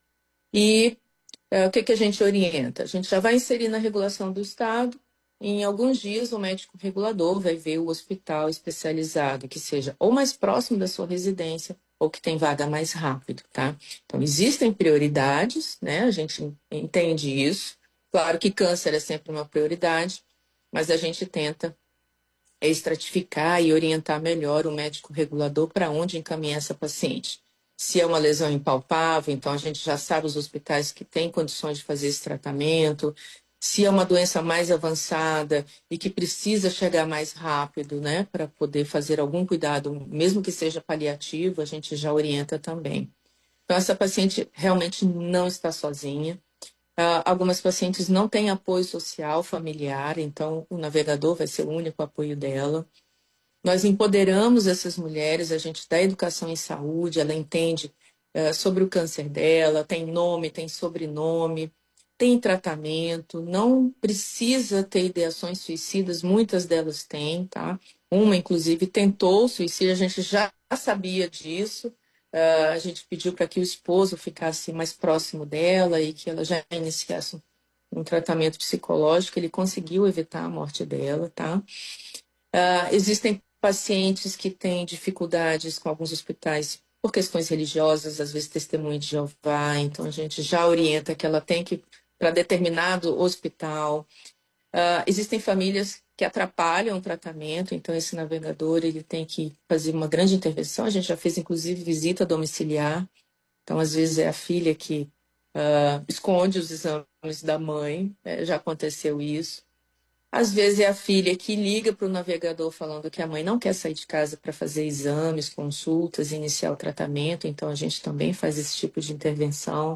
E o que a gente orienta? A gente já vai inserir na regulação do Estado. Em alguns dias, o médico regulador vai ver o hospital especializado que seja ou mais próximo da sua residência ou que tem vaga mais rápido, tá? Então, existem prioridades, né? A gente entende isso. Claro que câncer é sempre uma prioridade, mas a gente tenta estratificar e orientar melhor o médico regulador para onde encaminhar essa paciente. Se é uma lesão impalpável, então a gente já sabe os hospitais que têm condições de fazer esse tratamento. Se é uma doença mais avançada e que precisa chegar mais rápido, né, para poder fazer algum cuidado, mesmo que seja paliativo, a gente já orienta também. Então, essa paciente realmente não está sozinha. Algumas pacientes não têm apoio social, familiar, então o navegador vai ser o único apoio dela. Nós empoderamos essas mulheres, a gente dá educação em saúde, ela entende sobre o câncer dela, tem nome, tem sobrenome, tem tratamento, não precisa ter ideações suicidas, muitas delas têm, tá? Uma, inclusive, tentou suicídio, a gente já sabia disso, a gente pediu para que o esposo ficasse mais próximo dela e que ela já iniciasse um tratamento psicológico, ele conseguiu evitar a morte dela, tá? Existem pacientes que têm dificuldades com alguns hospitais por questões religiosas, às vezes testemunho de Jeová, então a gente já orienta que ela tem que ir para determinado hospital. Existem famílias que atrapalham o tratamento, então esse navegador ele tem que fazer uma grande intervenção. A gente já fez, inclusive, visita domiciliar. Então, às vezes, é a filha que esconde os exames da mãe, já aconteceu isso. Às vezes, é a filha que liga para o navegador falando que a mãe não quer sair de casa para fazer exames, consultas, iniciar o tratamento, então a gente também faz esse tipo de intervenção.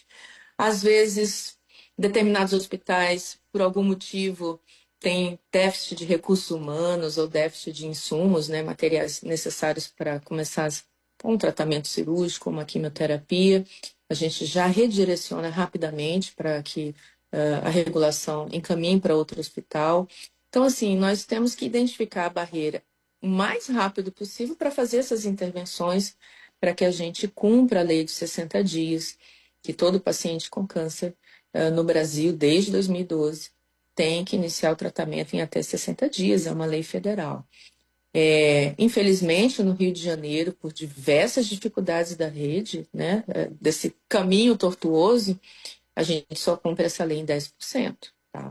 Às vezes, determinados hospitais, por algum motivo, têm déficit de recursos humanos ou déficit de insumos, né, materiais necessários para começar um tratamento cirúrgico, uma quimioterapia. A gente já redireciona rapidamente para que a regulação encaminhe para outro hospital. Então, assim, nós temos que identificar a barreira o mais rápido possível para fazer essas intervenções para que a gente cumpra a lei de 60 dias, que todo paciente com câncer no Brasil, desde 2012, tem que iniciar o tratamento em até 60 dias, é uma lei federal. Infelizmente, no Rio de Janeiro, por diversas dificuldades da rede, né, desse caminho tortuoso, a gente só cumpre essa lei em 10%. Tá?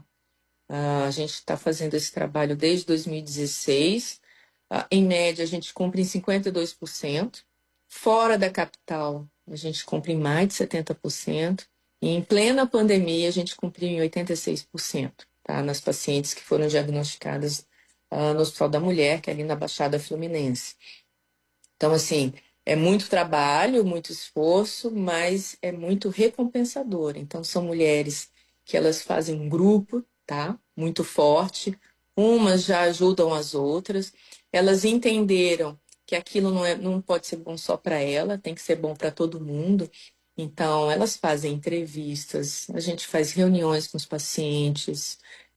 A gente está fazendo esse trabalho desde 2016. Em média, a gente cumpre em 52%. Fora da capital, a gente cumpre em mais de 70%. E em plena pandemia, a gente cumpriu em 86%, tá? Nas pacientes que foram diagnosticadas no Hospital da Mulher, que é ali na Baixada Fluminense. Então, assim, é muito trabalho, muito esforço, mas é muito recompensador. Então, são mulheres que elas fazem um grupo, tá? Muito forte. Umas já ajudam as outras. Elas entenderam que aquilo não pode ser bom só para ela, tem que ser bom para todo mundo. Então, elas fazem entrevistas, a gente faz reuniões com os pacientes,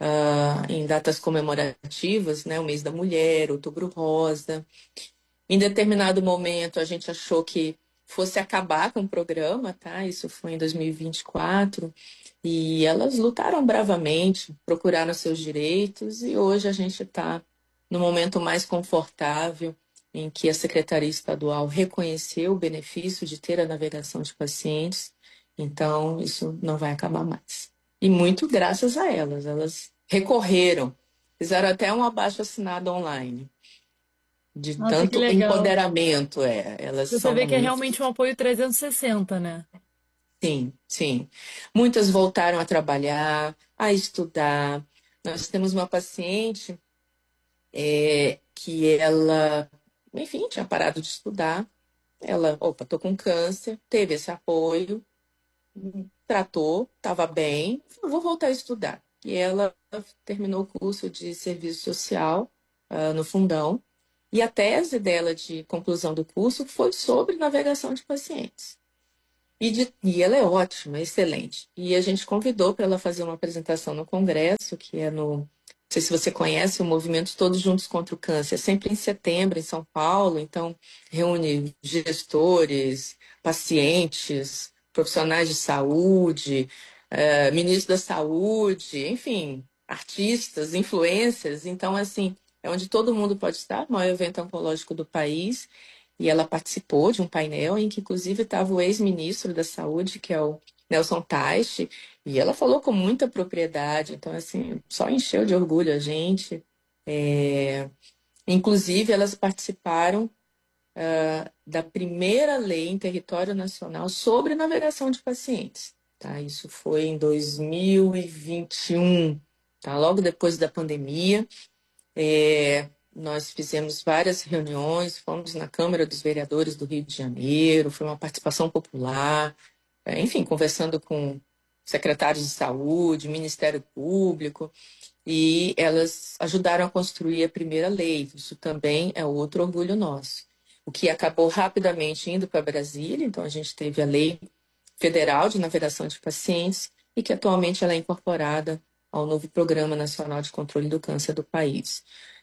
em datas comemorativas, né? O mês da mulher, Outubro Rosa. Em determinado momento, a gente achou que fosse acabar com o programa, tá? Isso foi em 2024. E elas lutaram bravamente, procuraram seus direitos, e hoje a gente está no momento mais confortável, em que a Secretaria Estadual reconheceu o benefício de ter a navegação de pacientes. Então, isso não vai acabar mais. E muito graças a elas. Elas recorreram, fizeram até um abaixo-assinado online. De Nossa, tanto que legal. empoderamento, elas Você são vê que é muito... realmente um apoio 360, né? Sim, sim. Muitas voltaram a trabalhar, a estudar. Nós temos uma paciente que ela, enfim, tinha parado de estudar. Ela, tô com câncer, teve esse apoio, tratou, estava bem, falou, vou voltar a estudar. E ela terminou o curso de serviço social no Fundão. E a tese dela de conclusão do curso foi sobre navegação de pacientes. E ela é ótima, excelente. E a gente convidou para ela fazer uma apresentação no congresso, que é no... Não sei se você conhece o movimento Todos Juntos contra o Câncer, é sempre em setembro, em São Paulo. Então, reúne gestores, pacientes, profissionais de saúde, ministros da saúde, enfim, artistas, influencers. Então, assim, é onde todo mundo pode estar, o maior evento oncológico do país. E ela participou de um painel em que, inclusive, estava o ex-ministro da Saúde, que é o Nelson Teich, e ela falou com muita propriedade. Então, assim, só encheu de orgulho a gente. Inclusive, elas participaram da primeira lei em território nacional sobre navegação de pacientes. Tá? Isso foi em 2021, tá? Logo depois da pandemia. Nós fizemos várias reuniões, fomos na Câmara dos Vereadores do Rio de Janeiro, foi uma participação popular, enfim, conversando com secretários de saúde, Ministério Público, e elas ajudaram a construir a primeira lei. Isso também é outro orgulho nosso. O que acabou rapidamente indo para Brasília, então a gente teve a Lei Federal de Navegação de Pacientes, e que atualmente ela é incorporada ao novo Programa Nacional de Controle do Câncer do país.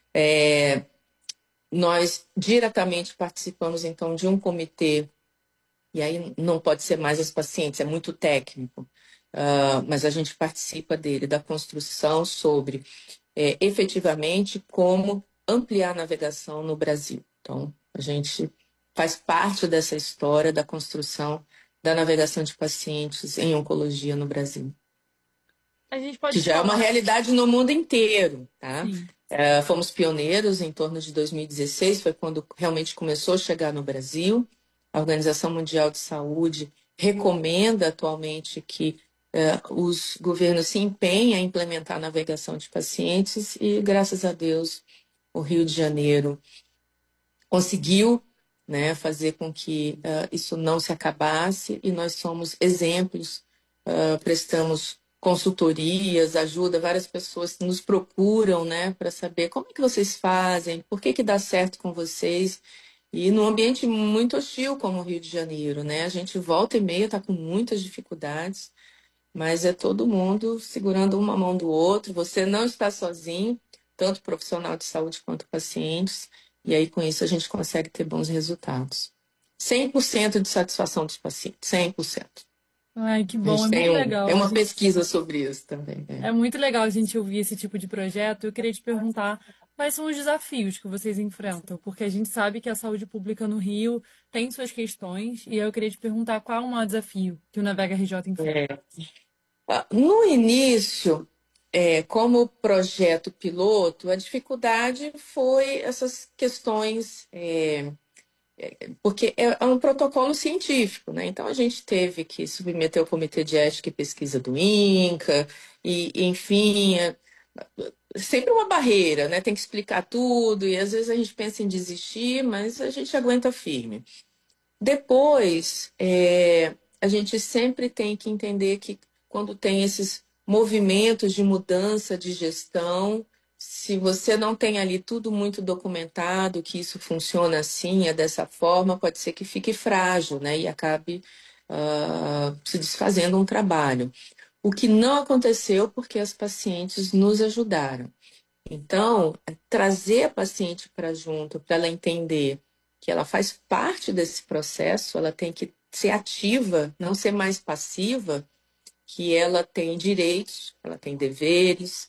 Nós diretamente participamos, então, de um comitê, e aí não pode ser mais os pacientes, é muito técnico, mas a gente participa dele, da construção sobre, efetivamente, como ampliar a navegação no Brasil. Então, a gente faz parte dessa história da construção da navegação de pacientes em oncologia no Brasil. A gente pode que já é uma realidade no mundo inteiro, tá? Fomos pioneiros em torno de 2016, foi quando realmente começou a chegar no Brasil. A Organização Mundial de Saúde recomenda atualmente que os governos se empenhem a implementar a navegação de pacientes e, graças a Deus, o Rio de Janeiro conseguiu, né, fazer com que isso não se acabasse, e nós somos exemplos, prestamos consultorias, ajuda, várias pessoas nos procuram, né, para saber como é que vocês fazem, por que dá certo com vocês, e num ambiente muito hostil como o Rio de Janeiro, né, a gente volta e meia está com muitas dificuldades, mas é todo mundo segurando uma mão do outro, você não está sozinho, tanto profissional de saúde quanto pacientes, e aí com isso a gente consegue ter bons resultados. 100% de satisfação dos pacientes, 100%. Ai, que bom, é muito legal. É uma pesquisa sobre isso também. É muito legal a gente ouvir esse tipo de projeto. Eu queria te perguntar quais são os desafios que vocês enfrentam, porque a gente sabe que a saúde pública no Rio tem suas questões, e eu queria te perguntar qual é o maior desafio que o Navega RJ enfrenta. No início, como projeto piloto, a dificuldade foi essas questões... porque é um protocolo científico, né? Então a gente teve que submeter ao Comitê de Ética e Pesquisa do INCA, e enfim, sempre uma barreira, né? Tem que explicar tudo, e às vezes a gente pensa em desistir, mas a gente aguenta firme. Depois, a gente sempre tem que entender que quando tem esses movimentos de mudança de gestão, se você não tem ali tudo muito documentado, que isso funciona assim, é dessa forma, pode ser que fique frágil, né? E acabe se desfazendo um trabalho. O que não aconteceu porque as pacientes nos ajudaram. Então, trazer a paciente para junto, para ela entender que ela faz parte desse processo, ela tem que ser ativa, não ser mais passiva, que ela tem direitos, ela tem deveres,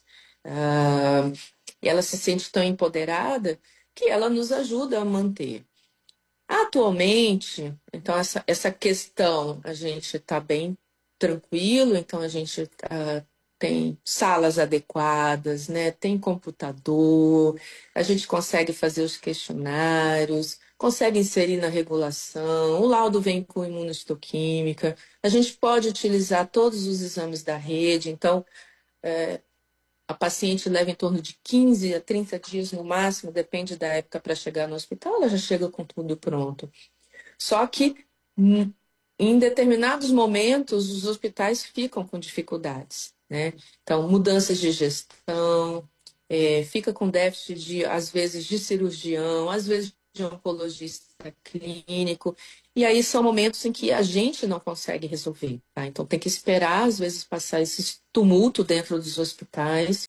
e ela se sente tão empoderada que ela nos ajuda a manter. Atualmente, então, essa questão, a gente está bem tranquilo, então a gente tem salas adequadas, né? Tem computador, a gente consegue fazer os questionários, consegue inserir na regulação, o laudo vem com imunohistoquímica, a gente pode utilizar todos os exames da rede, então a paciente leva em torno de 15 a 30 dias no máximo, depende da época para chegar no hospital, ela já chega com tudo pronto. Só que em determinados momentos os hospitais ficam com dificuldades, né? Então, mudanças de gestão, fica com déficit, às vezes, de cirurgião, às vezes de oncologista clínico. E aí são momentos em que a gente não consegue resolver. Tá? Então tem que esperar, às vezes, passar esse tumulto dentro dos hospitais,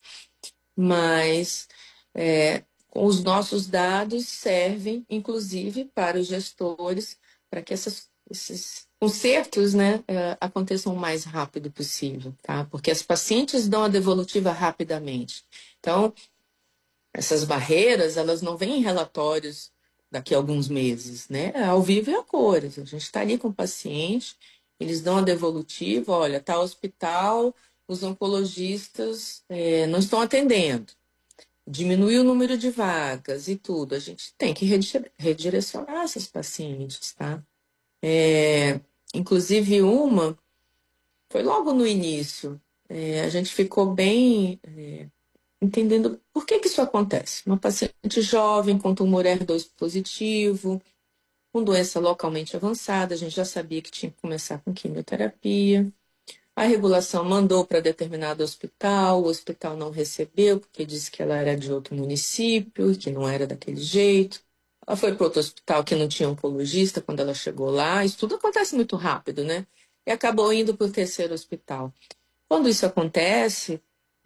mas os nossos dados servem, inclusive, para os gestores, para que esses consertos, né, aconteçam o mais rápido possível, tá? Porque as pacientes dão a devolutiva rapidamente. Então, essas barreiras, elas não vêm em relatórios daqui a alguns meses, né? Ao vivo e a cores. A gente está ali com o paciente, eles dão a devolutiva, olha, tal hospital, os oncologistas não estão atendendo. Diminuir o número de vagas e tudo. A gente tem que redirecionar esses pacientes, tá? Inclusive foi logo no início. A gente ficou bem entendendo por que isso acontece. Uma paciente jovem com tumor R2 positivo, com doença localmente avançada, a gente já sabia que tinha que começar com quimioterapia. A regulação mandou para determinado hospital, o hospital não recebeu, porque disse que ela era de outro município, que não era daquele jeito. Ela foi para outro hospital que não tinha oncologista quando ela chegou lá. Isso tudo acontece muito rápido, né? E acabou indo para o terceiro hospital. Quando isso acontece,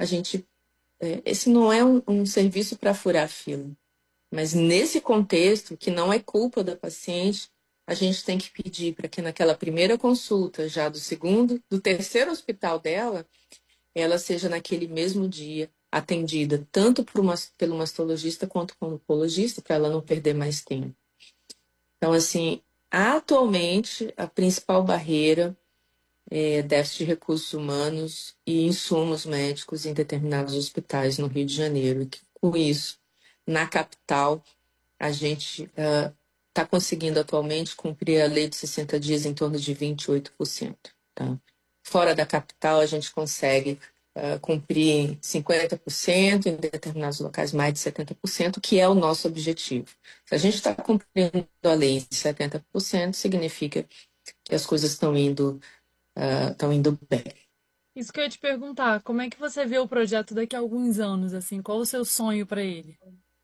esse não é um serviço para furar fila. Mas nesse contexto, que não é culpa da paciente, a gente tem que pedir para que naquela primeira consulta, já do terceiro hospital dela, ela seja naquele mesmo dia atendida tanto pelo mastologista quanto pelo oncologista, para ela não perder mais tempo. Então, assim, atualmente, a principal barreira é déficit de recursos humanos e insumos médicos em determinados hospitais no Rio de Janeiro. E que, com isso, na capital, a gente está conseguindo atualmente cumprir a lei de 60 dias em torno de 28%. Tá? Fora da capital, a gente consegue cumprir 50%, em determinados locais mais de 70%, que é o nosso objetivo. Se a gente está cumprindo a lei de 70%, significa que as coisas estão indo bem. Isso que eu ia te perguntar, como é que você vê o projeto daqui a alguns anos, assim, qual o seu sonho para ele?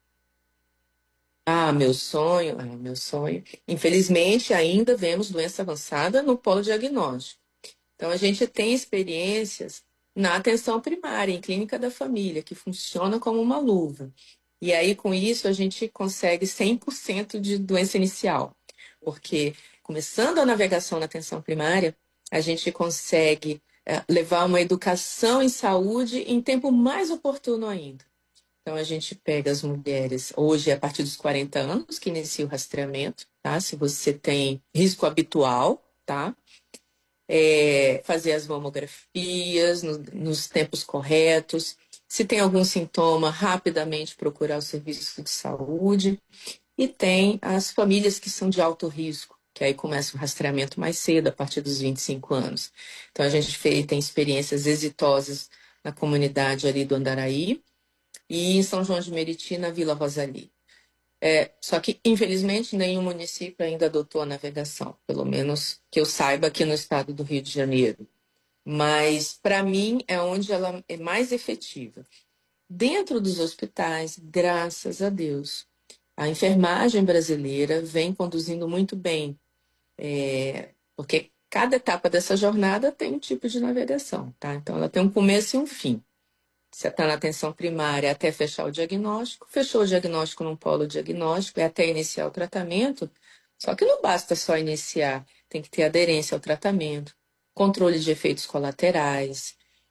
Meu sonho. Infelizmente, ainda vemos doença avançada no polo diagnóstico. Então, a gente tem experiências na atenção primária, em clínica da família, que funciona como uma luva. E aí, com isso, a gente consegue 100% de doença inicial. Porque, começando a navegação na atenção primária, a gente consegue levar uma educação em saúde em tempo mais oportuno ainda. Então, a gente pega as mulheres, hoje, a partir dos 40 anos, que inicia o rastreamento, tá? Se você tem risco habitual, tá? Fazer as mamografias nos tempos corretos. Se tem algum sintoma, rapidamente procurar o serviço de saúde. E tem as famílias que são de alto risco, que aí começa o rastreamento mais cedo, a partir dos 25 anos. Então, a gente tem experiências exitosas na comunidade ali do Andaraí, e em São João de Meriti, na Vila Rosali. Só que, infelizmente, nenhum município ainda adotou a navegação, pelo menos que eu saiba aqui no estado do Rio de Janeiro. Mas, para mim, é onde ela é mais efetiva. Dentro dos hospitais, graças a Deus, a enfermagem brasileira vem conduzindo muito bem, porque cada etapa dessa jornada tem um tipo de navegação, tá? Então, ela tem um começo e um fim. Você está na atenção primária até fechar o diagnóstico, fechou o diagnóstico num polo diagnóstico, até iniciar o tratamento. Só que não basta só iniciar, tem que ter aderência ao tratamento, controle de efeitos colaterais.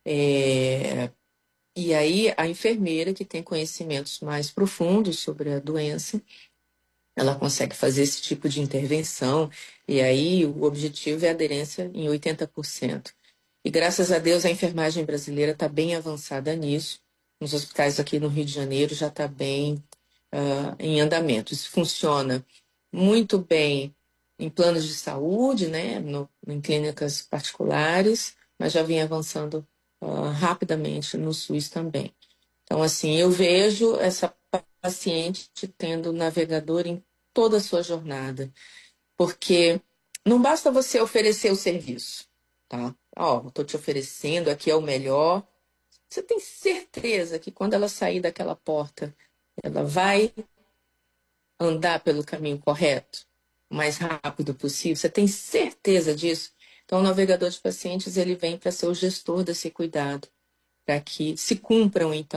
E aí a enfermeira, que tem conhecimentos mais profundos sobre a doença, ela consegue fazer esse tipo de intervenção. E aí o objetivo é a aderência em 80%. E graças a Deus a enfermagem brasileira está bem avançada nisso. Nos hospitais aqui no Rio de Janeiro já está bem em andamento. Isso funciona muito bem em planos de saúde, né, em clínicas particulares, mas já vem avançando rapidamente no SUS também. Então, assim, eu vejo essa paciente tendo navegador em toda a sua jornada, porque não basta você oferecer o serviço, tá? Estou te oferecendo, aqui é o melhor, Você tem certeza que quando ela sair daquela porta, ela vai andar pelo caminho correto, o mais rápido possível? Você tem certeza disso? Então, o navegador de pacientes ele vem para ser o gestor desse cuidado, para que se cumpram, então,